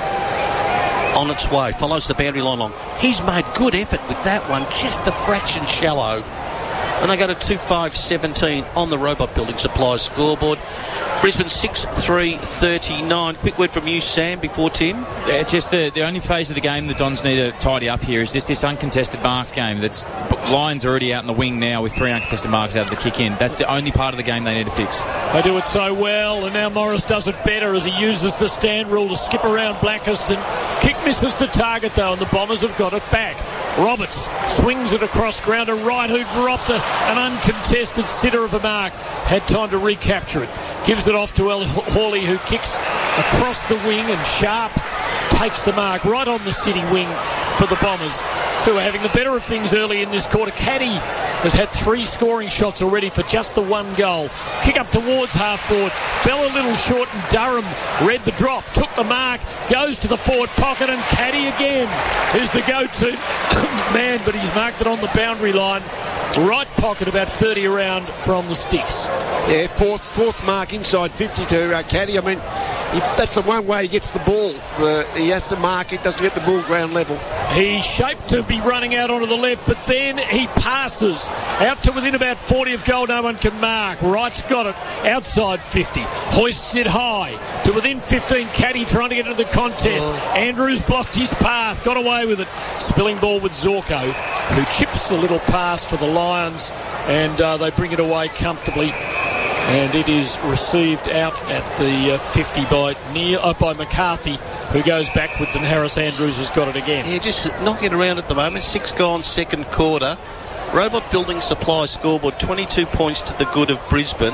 On its way. Follows the boundary line long. He's made good effort with that one. Just a fraction shallow. And they go to two five seventeen on the Robot Building Supplies scoreboard. Brisbane six three thirty-nine. Quick word from you, Sam, before Tim. Yeah, just the, the only phase of the game the Dons need to tidy up here is just this uncontested marked game. That's Lions already out in the wing now with three uncontested marks out of the kick in. That's the only part of the game they need to fix. They do it so well, and now Morris does it better as he uses the stand rule to skip around Blackiston. Kick misses the target though, and the Bombers have got it back. Roberts swings it across ground to right, who dropped a, an uncontested sitter of a mark. Had time to recapture it. Gives it off to El Hawley, who kicks across the wing, and Sharp takes the mark right on the city wing for the Bombers, who are having the better of things early in this quarter. Caddy has had three scoring shots already for just the one goal. Kick up towards half forward, fell a little short, and Durham read the drop, took the mark, goes to the forward pocket, and Caddy again is the go-to man, but he's marked it on the boundary line. Right pocket, about thirty around from the sticks. Yeah, fourth fourth mark inside fifty-two. Uh, Caddy, I mean, he, that's the one way he gets the ball. The, he has to mark it, doesn't get the ball ground level. He's shaped to be running out onto the left, but then he passes out to within about forty of goal. No one can mark. Wright's got it outside fifty. Hoists it high to within fifteen. Caddy trying to get into the contest. Oh. Andrews blocked his path, got away with it. Spilling ball with Zorko, who chips a little pass for the Lions, and uh, they bring it away comfortably. And it is received out at the uh, fifty by Neil, uh, by McCarthy, who goes backwards, and Harris Andrews has got it again. Yeah, just knocking around at the moment. Six gone, second quarter. Robot Building Supply scoreboard, twenty-two points to the good of Brisbane.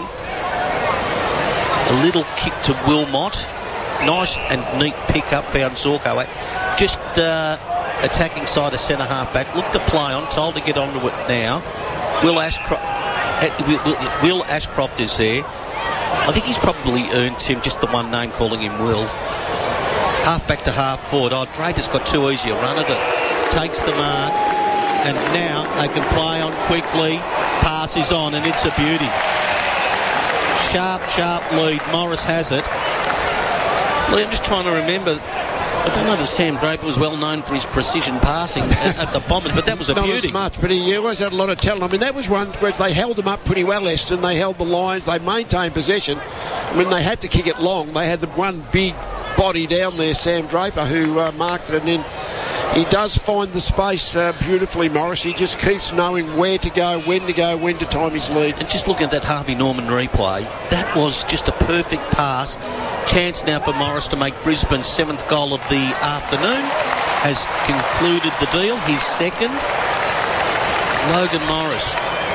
A little kick to Wilmot. Nice and neat pick-up, found Zorko. Just uh, attacking side of centre half-back. Looked to play on, told to get onto it now. Will Ashcroft, uh, Will Ashcroft is there. I think he's probably earned him just the one name, calling him Will. Half-back to half-forward. Oh, Draper's got too easy a run at it. Takes the mark. And now they can play on quickly. Pass is on, and it's a beauty. Sharp, sharp lead. Morris has it. Lee, I'm just trying to remember. I don't know that Sam Draper was well known for his precision passing at, at the Bombers, but that was a Not beauty. Not as much, but he always had a lot of talent. I mean, that was one where they held them up pretty well, Eston. They held the lines. They maintained possession. I mean, they had to kick it long. They had the one big body down there, Sam Draper, who uh, marked it, and then he does find the space uh, beautifully, Morris. He just keeps knowing where to go, when to go, when to time his lead. And just looking at that Harvey Norman replay, that was just a perfect pass. Chance now for Morris to make Brisbane's seventh goal of the afternoon. Has concluded the deal. His second. Logan Morris.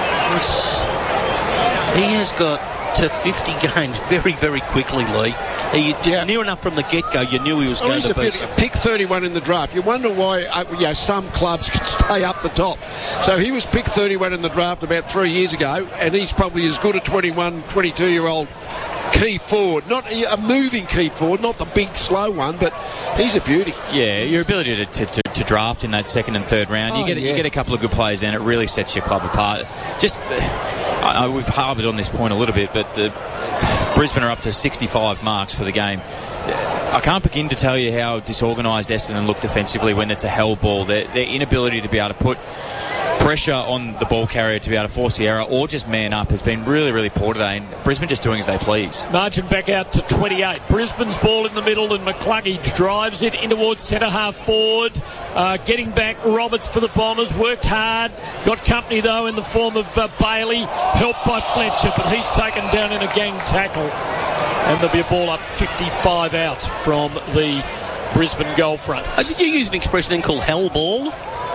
He has got to fifty games very, very quickly, Lee. He, yeah. Near enough from the get-go, you knew he was well, going to be. Bit, pick thirty-one in the draft. You wonder why uh, you know, some clubs could stay up the top. So he was picked thirty-one in the draft about three years ago, and he's probably as good a twenty-one, twenty-two-year-old key forward. Not a moving key forward, not the big, slow one, but he's a beauty. Yeah, your ability to, to, to, to draft in that second and third round, oh, you get yeah. you get a couple of good players in, it really sets your club apart. Just, I, I, we've harboured on this point a little bit, but the Brisbane are up to sixty-five marks for the game. I can't begin to tell you how disorganised Essendon look defensively when it's a held ball. Their, their inability to be able to put pressure on the ball carrier to be able to force the error or just man up has been really, really poor today, and Brisbane just doing as they please. Margin back out to twenty-eight. Brisbane's ball in the middle, and McCluggage drives it in towards centre half forward. Uh, getting back Roberts for the Bombers. Worked hard. Got company, though, in the form of uh, Bailey. Helped by Fletcher, but he's taken down in a gang tackle. And there'll be a ball up fifty-five out from the Brisbane goal front. Uh, did you use an expression then called hell ball?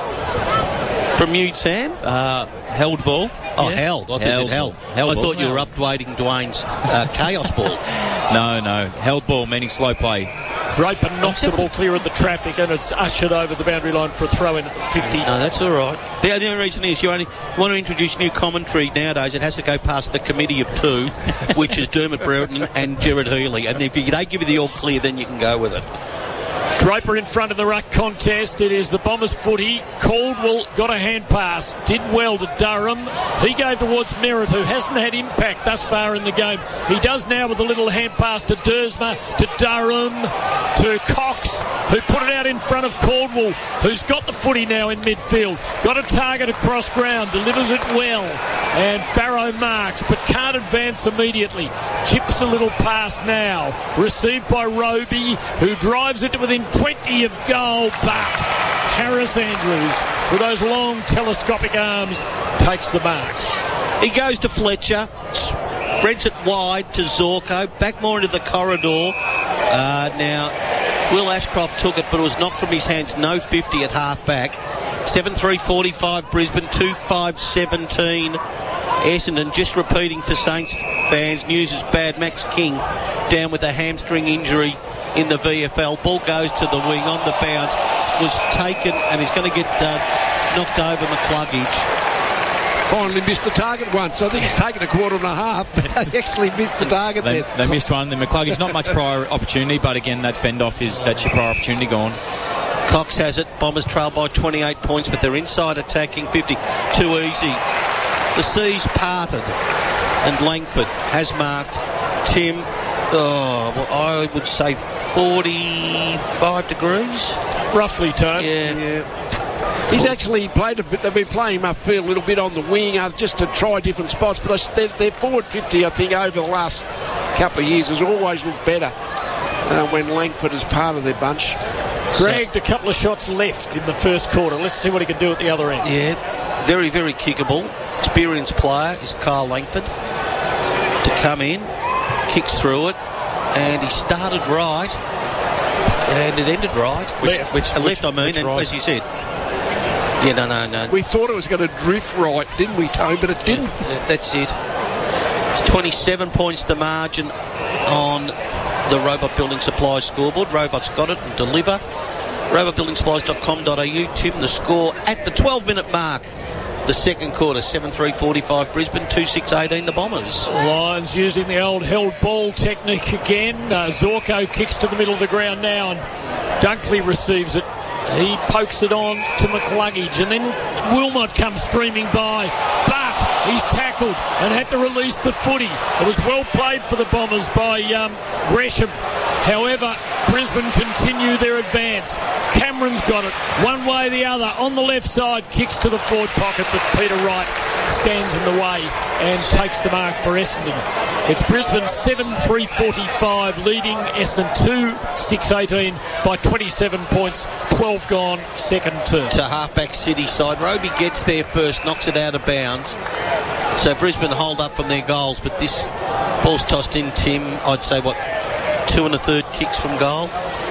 From you, Sam? Uh, held ball. Oh, yes. held. I thought held you held. held I ball. thought you were updating Dwayne's uh, chaos ball. No, no. Held ball, meaning slow play. Draper knocks the ball clear of the traffic, and it's ushered over the boundary line for a throw in at the fifty. No, that's all right. The only reason is you only want to introduce new commentary nowadays. It has to go past the committee of two, which is Dermot Brereton and Gerard Healy. And if you, they give you the all clear, then you can go with it. Draper in front of the ruck contest. It is the Bombers footy. Caldwell got a hand pass. Did well to Durham. He gave towards Merritt, who hasn't had impact thus far in the game. He does now with a little hand pass to Dersma, to Durham, to Cox, who put it out in front of Caldwell, who's got the footy now in midfield. Got a target across ground. Delivers it well. And Farrow marks, but can't advance immediately. Chips a little pass now. Received by Roby, who drives it to within twenty of goal, but Harris Andrews, with those long telescopic arms, takes the mark. He goes to Fletcher, spreads it wide to Zorko, back more into the corridor. Uh, now, Will Ashcroft took it, but it was knocked from his hands. No fifty at half-back. seven three forty-five Brisbane, two five seventeen Essendon. Just repeating for Saints fans, news is bad. Max King down with a hamstring injury in the V F L. Ball goes to the wing on the bounce, was taken, and he's going to get uh, knocked over McCluggage. Finally missed the target once. I think he's taken a quarter and a half, but they actually missed the target they, there. They missed one. The McCluggage, not much prior opportunity, but again, that fend off is that's your prior opportunity gone. Cox has it. Bombers trail by twenty-eight points, but they're inside attacking fifty. Too easy. The seas parted, and Langford has marked Tim. Oh, well, I would say forty-five degrees. Roughly, Tone. Yeah. yeah. He's actually played a bit. They've been playing him upfield a little bit on the wing uh, just to try different spots. But their, their forward fifty, I think, over the last couple of years has always looked better uh, when Langford is part of their bunch. Dragged so, a couple of shots left in the first quarter. Let's see what he can do at the other end. Yeah, very, very kickable. Experienced player is Kyle Langford. To come in, kicks through it, and he started right, and it ended right. Which, Left. which, uh, left, I mean, which and right? as you said. Yeah, no, no, no. We thought it was going to drift right, didn't we, Tone? But it didn't. Yeah, that's it. It's twenty-seven points the margin on the Robot Building Supplies scoreboard. Robot's got it and deliver. robot building supplies dot com dot a u. Tim, the score at the twelve-minute mark. The second quarter, seven three forty-five Brisbane, two six eighteen the Bombers. Lions using the old held ball technique again. Uh, Zorko kicks to the middle of the ground now, and Dunkley receives it. He pokes it on to McCluggage, and then Wilmot comes streaming by, but he's tackled and had to release the footy. It was well played for the Bombers by um, Gresham. However, Brisbane continue their advance. Cameron's got it one way or the other on the left side, kicks to the forward pocket, but Peter Wright stands in the way and takes the mark for Essendon. It's Brisbane seven three forty-five leading Essendon two six eighteen by twenty-seven points, twelve gone, second term. To halfback City side. Roby gets there first, knocks it out of bounds. So Brisbane hold up from their goals, but this ball's tossed in, Tim, I'd say, what, two and a third kicks from goal?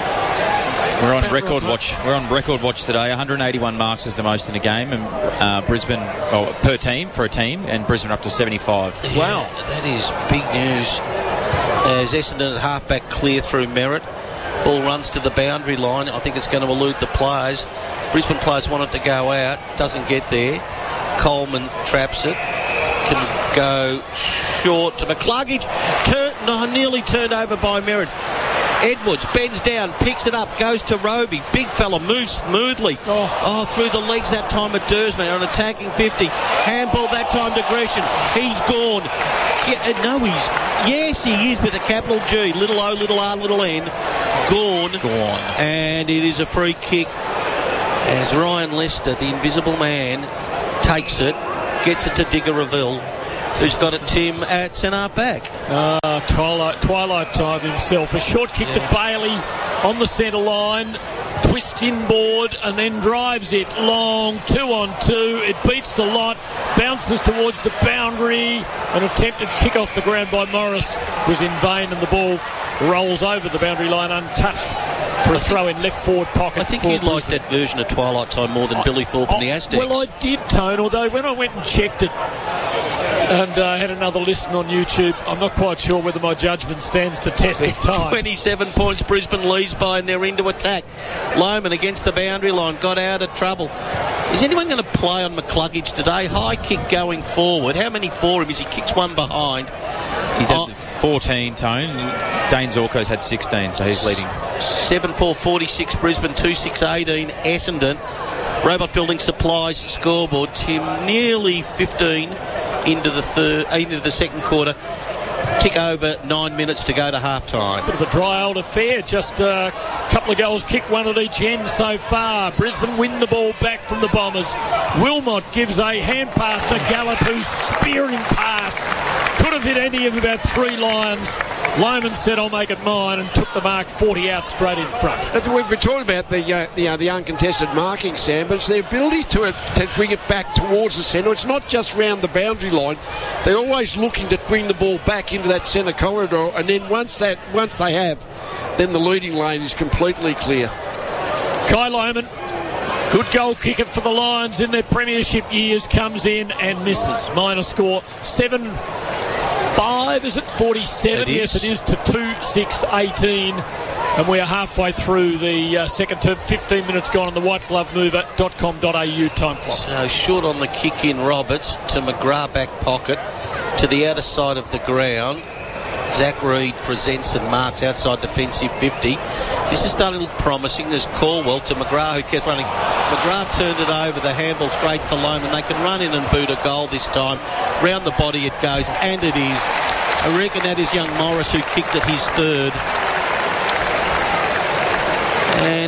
We're on record watch. We're on record watch today. one hundred eighty-one marks is the most in a game, and uh, Brisbane, well, per team for a team, and Brisbane up to seventy-five. Yeah, wow, that is big news. As Essendon at halfback clear through Merritt, ball runs to the boundary line. I think it's going to elude the players. Brisbane players want it to go out, doesn't get there. Coleman traps it, can go short to McCluggage. Turn, no, nearly turned over by Merritt. Edwards bends down, picks it up, goes to Roby. Big fella moves smoothly. Oh, oh through the legs that time of Dersman on attacking fifty. Handball that time to Gresham. He's gone. Yeah, no, he's... Yes, he is with a capital G. Little O, little R, little N. Gone. Gone. And it is a free kick as Ryan Lester, the invisible man, takes it, gets it to Digger Reville, who's got it, Tim, at centre back. Uh, twilight, twilight time himself. A short kick Yeah. to Bailey on the centre line. Twists inboard and then drives it long. Two on two. It beats the lot. Bounces towards the boundary. An attempted kick off the ground by Morris was in vain, and the ball rolls over the boundary line untouched for a throw in left forward pocket. I think for you Brisbane. liked that version of Twilight Time more than Billy Thorpe and the Aztecs. Well, I did, Tone, although when I went and checked it and uh, had another listen on YouTube, I'm not quite sure whether my judgment stands the test of time. twenty-seven points Brisbane leads by, and they're into attack. Lohman against the boundary line, got out of trouble. Is anyone going to play on McCluggage today? High kick going forward. How many for him? As he kicks one behind. He's oh, had fourteen, Tone. Dane Zorko's had sixteen, so he's leading. seven four forty-six Brisbane, two six eighteen Essendon. Robot Building Supplies scoreboard, Tim, nearly fifteen into the third, into the second quarter. Tick over nine minutes to go to half time. Bit of a dry old affair. Just a couple of goals kicked, one at each end so far. Brisbane win the ball back from the Bombers. Wilmot gives a hand pass to Gallup, who's spearing pass. Could have hit any of about three Lions. Lohman said, "I'll make it mine," and took the mark forty out straight in front. We've been talking about the uh, the, uh, the uncontested marking, Sam, but it's their ability to, uh, to bring it back towards the centre. It's not just round the boundary line. They're always looking to bring the ball back into that centre corridor, and then once that once they have, then the leading lane is completely clear. Kai Lohman, good goal kicker for the Lions in their premiership years, comes in and misses. Minor score seven five, is it? forty-seven. It is. Yes, it is, to two six eighteen. And we are halfway through the uh, second term. fifteen minutes gone on the white glove mover dot com dot a u time clock. So short on the kick in, Roberts to McGrath back pocket to the outer side of the ground. Zach Reid presents and marks outside defensive fifty. This is starting to look promising. There's Caldwell to McGrath, who kept running. McGrath turned it over, the handball straight to Lohman. They can run in and boot a goal this time. Round the body it goes, and it is. I reckon that is young Morris, who kicked it his third. And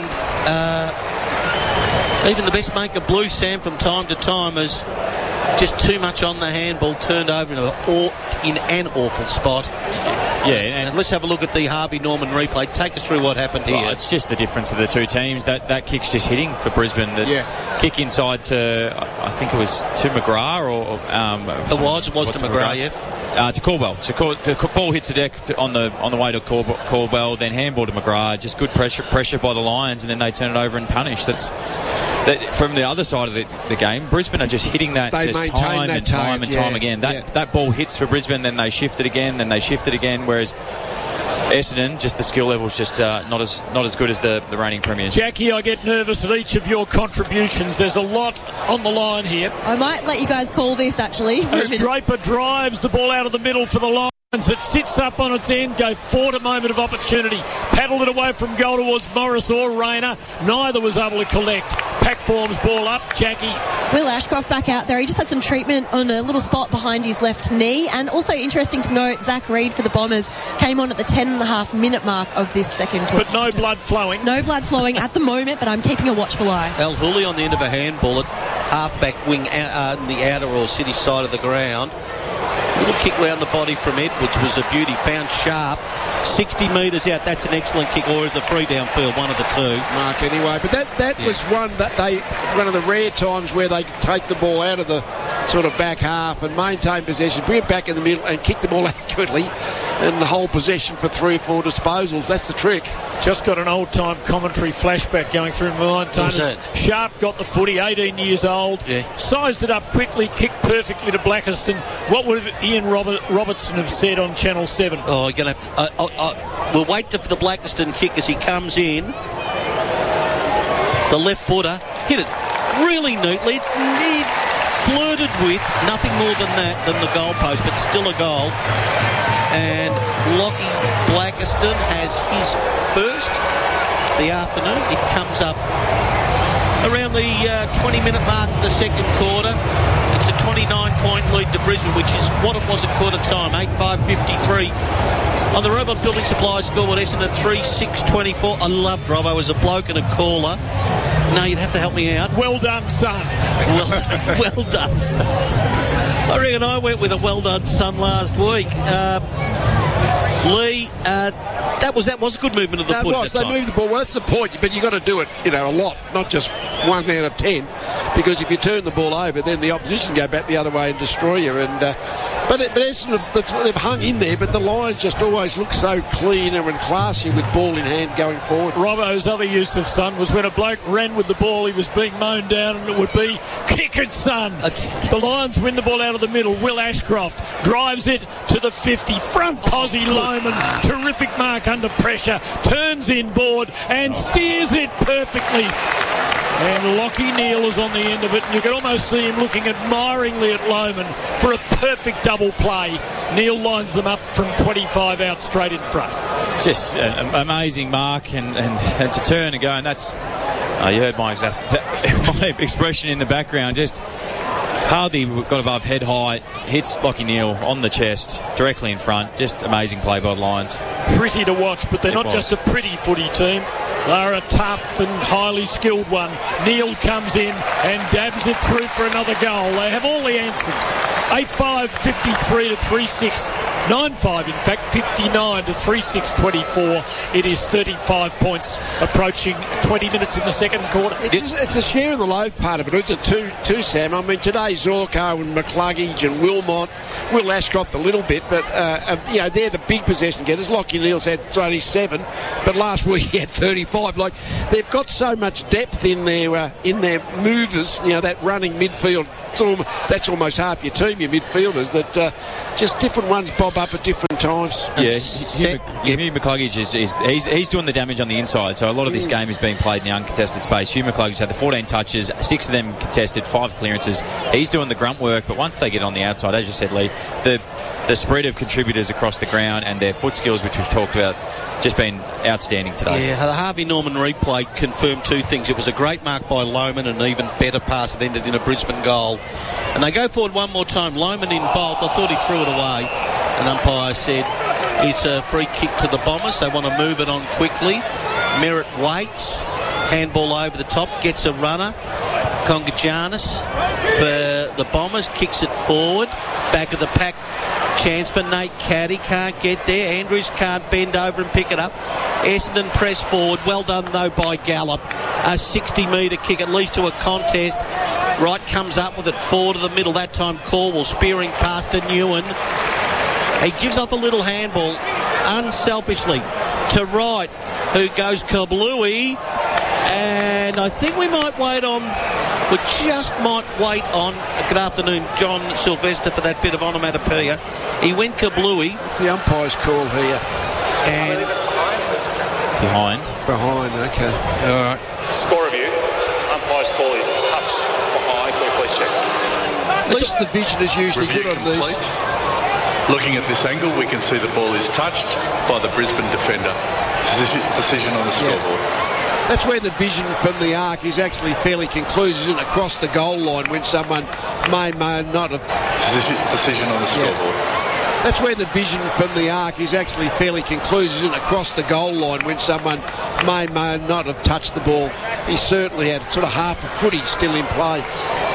uh, even the best maker blue, Sam, from time to time is just too much on the handball, turned over in, a, or, in an awful spot. Yeah, and, and let's have a look at the Harvey Norman replay. Take us through what happened here. Well, it's just the difference of the two teams. That that kick's just hitting for Brisbane. The yeah. kick inside to, I think it was to McGrath or um, it was it was to McGrath, McGrath. yeah. Uh, to Caldwell. So Cal- the ball hits the deck to, on the on the way to Cal- Caldwell, then handball to McGrath. Just good pressure pressure by the Lions, and then they turn it over and punish. That's that, from the other side of the, the game. Brisbane are just hitting that they just time that and time target, and time yeah, again. That yeah. that ball hits for Brisbane, then they shift it again, then they shift it again. Whereas Essendon, just the skill level's just uh, not as not as good as the, the reigning premiers. Jackie, I get nervous at each of your contributions. There's a lot on the line here. I might let you guys call this, actually. As Draper drives the ball out of the middle for the Lions, it sits up on its end, go forward a moment of opportunity, paddled it away from goal towards Morris or Rayner. Neither was able to collect. Pack forms ball up, Jackie. Will Ashcroft back out there. He just had some treatment on a little spot behind his left knee. And also interesting to note, Zach Reid for the Bombers came on at the ten and a half minute mark of this second quarter. But no blood flowing. No blood flowing at the moment, but I'm keeping a watchful eye. El Houli on the end of a handball at half-back wing out, uh, in the outer or city side of the ground. Little kick round the body from Edwards was a beauty. Found Sharp. sixty metres out. That's an excellent kick, or it's a free downfield, one of the two. Mark, anyway. But that, that yeah. was one that they one of the rare times where they take the ball out of the sort of back half and maintain possession, bring it back in the middle and kick the ball accurately and hold possession for three or four disposals. That's the trick. Just got an old-time commentary flashback going through my mind. Tony. Sharp got the footy, eighteen years old, yeah. sized it up quickly, kicked perfectly to Blackiston. What would Ian Robert, Robertson have said on Channel seven? Oh, you're going to have to... Uh, uh, uh, we'll wait for the Blackiston kick as he comes in. The left footer hit it really neatly. He flirted with nothing more than that, than the goalpost, but still a goal. And Lockie Blackiston has his first the afternoon. It comes up around the uh, twenty minute mark of the second quarter. It's a twenty-nine point lead to Brisbane, which is what it was at quarter time, eight five fifty-three. On the Robot Building Supply scoreboard, Essendon three six twenty-four. I loved Robbo as a bloke and a caller. No, you'd have to help me out. Well done, son. Well done, well done, son. I reckon I went with a well done, son, last week. Uh, Lee, uh, that was that was a good movement of the that foot. Was. That they time. moved the ball. Well, that's the point. But you've got to do it, you know, a lot, not just one out of ten. Because if you turn the ball over, then the opposition go back the other way and destroy you. And uh, but it, but Essendon, they've, they've hung in there. But the Lions just always look so cleaner and classy with ball in hand going forward. Robbo's other use of son was when a bloke ran with the ball, he was being mown down, and it would be kick it, son. It's, it's, the Lions win the ball out of the middle. Will Ashcroft drives it to the fifty. Front posse Loman. Terrific mark under pressure. Turns inboard and steers it perfectly. And Lockie Neal is on the end of it. And you can almost see him looking admiringly at Loman for a perfect double play. Neal lines them up from twenty-five out straight in front. Just an amazing mark and, and, and to turn and go. And that's, oh, you heard my, exas- my expression in the background. Just hardly got above head height, hits Lockie Neal on the chest, directly in front. Just amazing play by the Lions. Pretty to watch, but they're it not was. just a pretty footy team. They're a tough and highly skilled one. Neal comes in and dabs it through for another goal. They have all the answers. eight five fifty-three to three six. nine five, in fact, fifty-nine to three six twenty-four. It is thirty-five points approaching twenty minutes in the second quarter. It's, it's a share in the load part of it. It's a two, two Sam. I mean, today Zorko and McCluggage and Wilmot, Will Ashcroft a little bit, but, uh, uh, you know, they're the big possession getters. Lockie Neal's had only seven, but last week he had thirty-five. Like, they've got so much depth in their, uh, in their movers, you know, that running midfield. That's almost half your team, your midfielders, that uh, just different ones bob up at different times. Yeah, Hugh, Hugh McCluggage is, is he's, he's doing the damage on the inside, so a lot of this game is being played in the uncontested space. Hugh McCluggage had the fourteen touches, six of them contested, five clearances. He's doing the grunt work, but once they get on the outside, as you said, Lee, the the spread of contributors across the ground and their foot skills, which we've talked about, just been outstanding today. Yeah, the Harvey Norman replay confirmed two things. It was a great mark by Loman and an even better pass that ended in a Brisbane goal. And they go forward one more time. Loman involved. I thought he threw it away. An umpire said it's a free kick to the Bombers. They want to move it on quickly. Merritt waits. Handball over the top. Gets a runner. Congagianis for the Bombers. Kicks it forward. Back of the pack. Chance for Nate Caddy, can't get there. Andrews can't bend over and pick it up. Essendon press forward. Well done though by Gallup. A sixty metre kick, at least to a contest. Wright comes up with it forward to the middle. That time Corwell spearing past to Newen. He gives off a little handball unselfishly to Wright, who goes kablooey. And I think we might wait on, we just might wait on, good afternoon, John Sylvester, for that bit of onomatopoeia. He went kablooey. What's the umpire's call here? And behind. Behind, okay. All right. Score review. Umpire's call is touch behind. Can we please check? At least the vision is usually Review good on these. complete. Looking at this angle, we can see the ball is touched by the Brisbane defender. Decision, decision on the scoreboard. Yeah. That's where the vision from the arc is actually fairly conclusive, isn't it? Across the goal line when someone may, may not have... Decision, decision on the scoreboard. Yeah. That's where the vision from the arc is actually fairly conclusive, isn't it? Across the goal line when someone may, may not have touched the ball. He certainly had sort of half a footy still in play.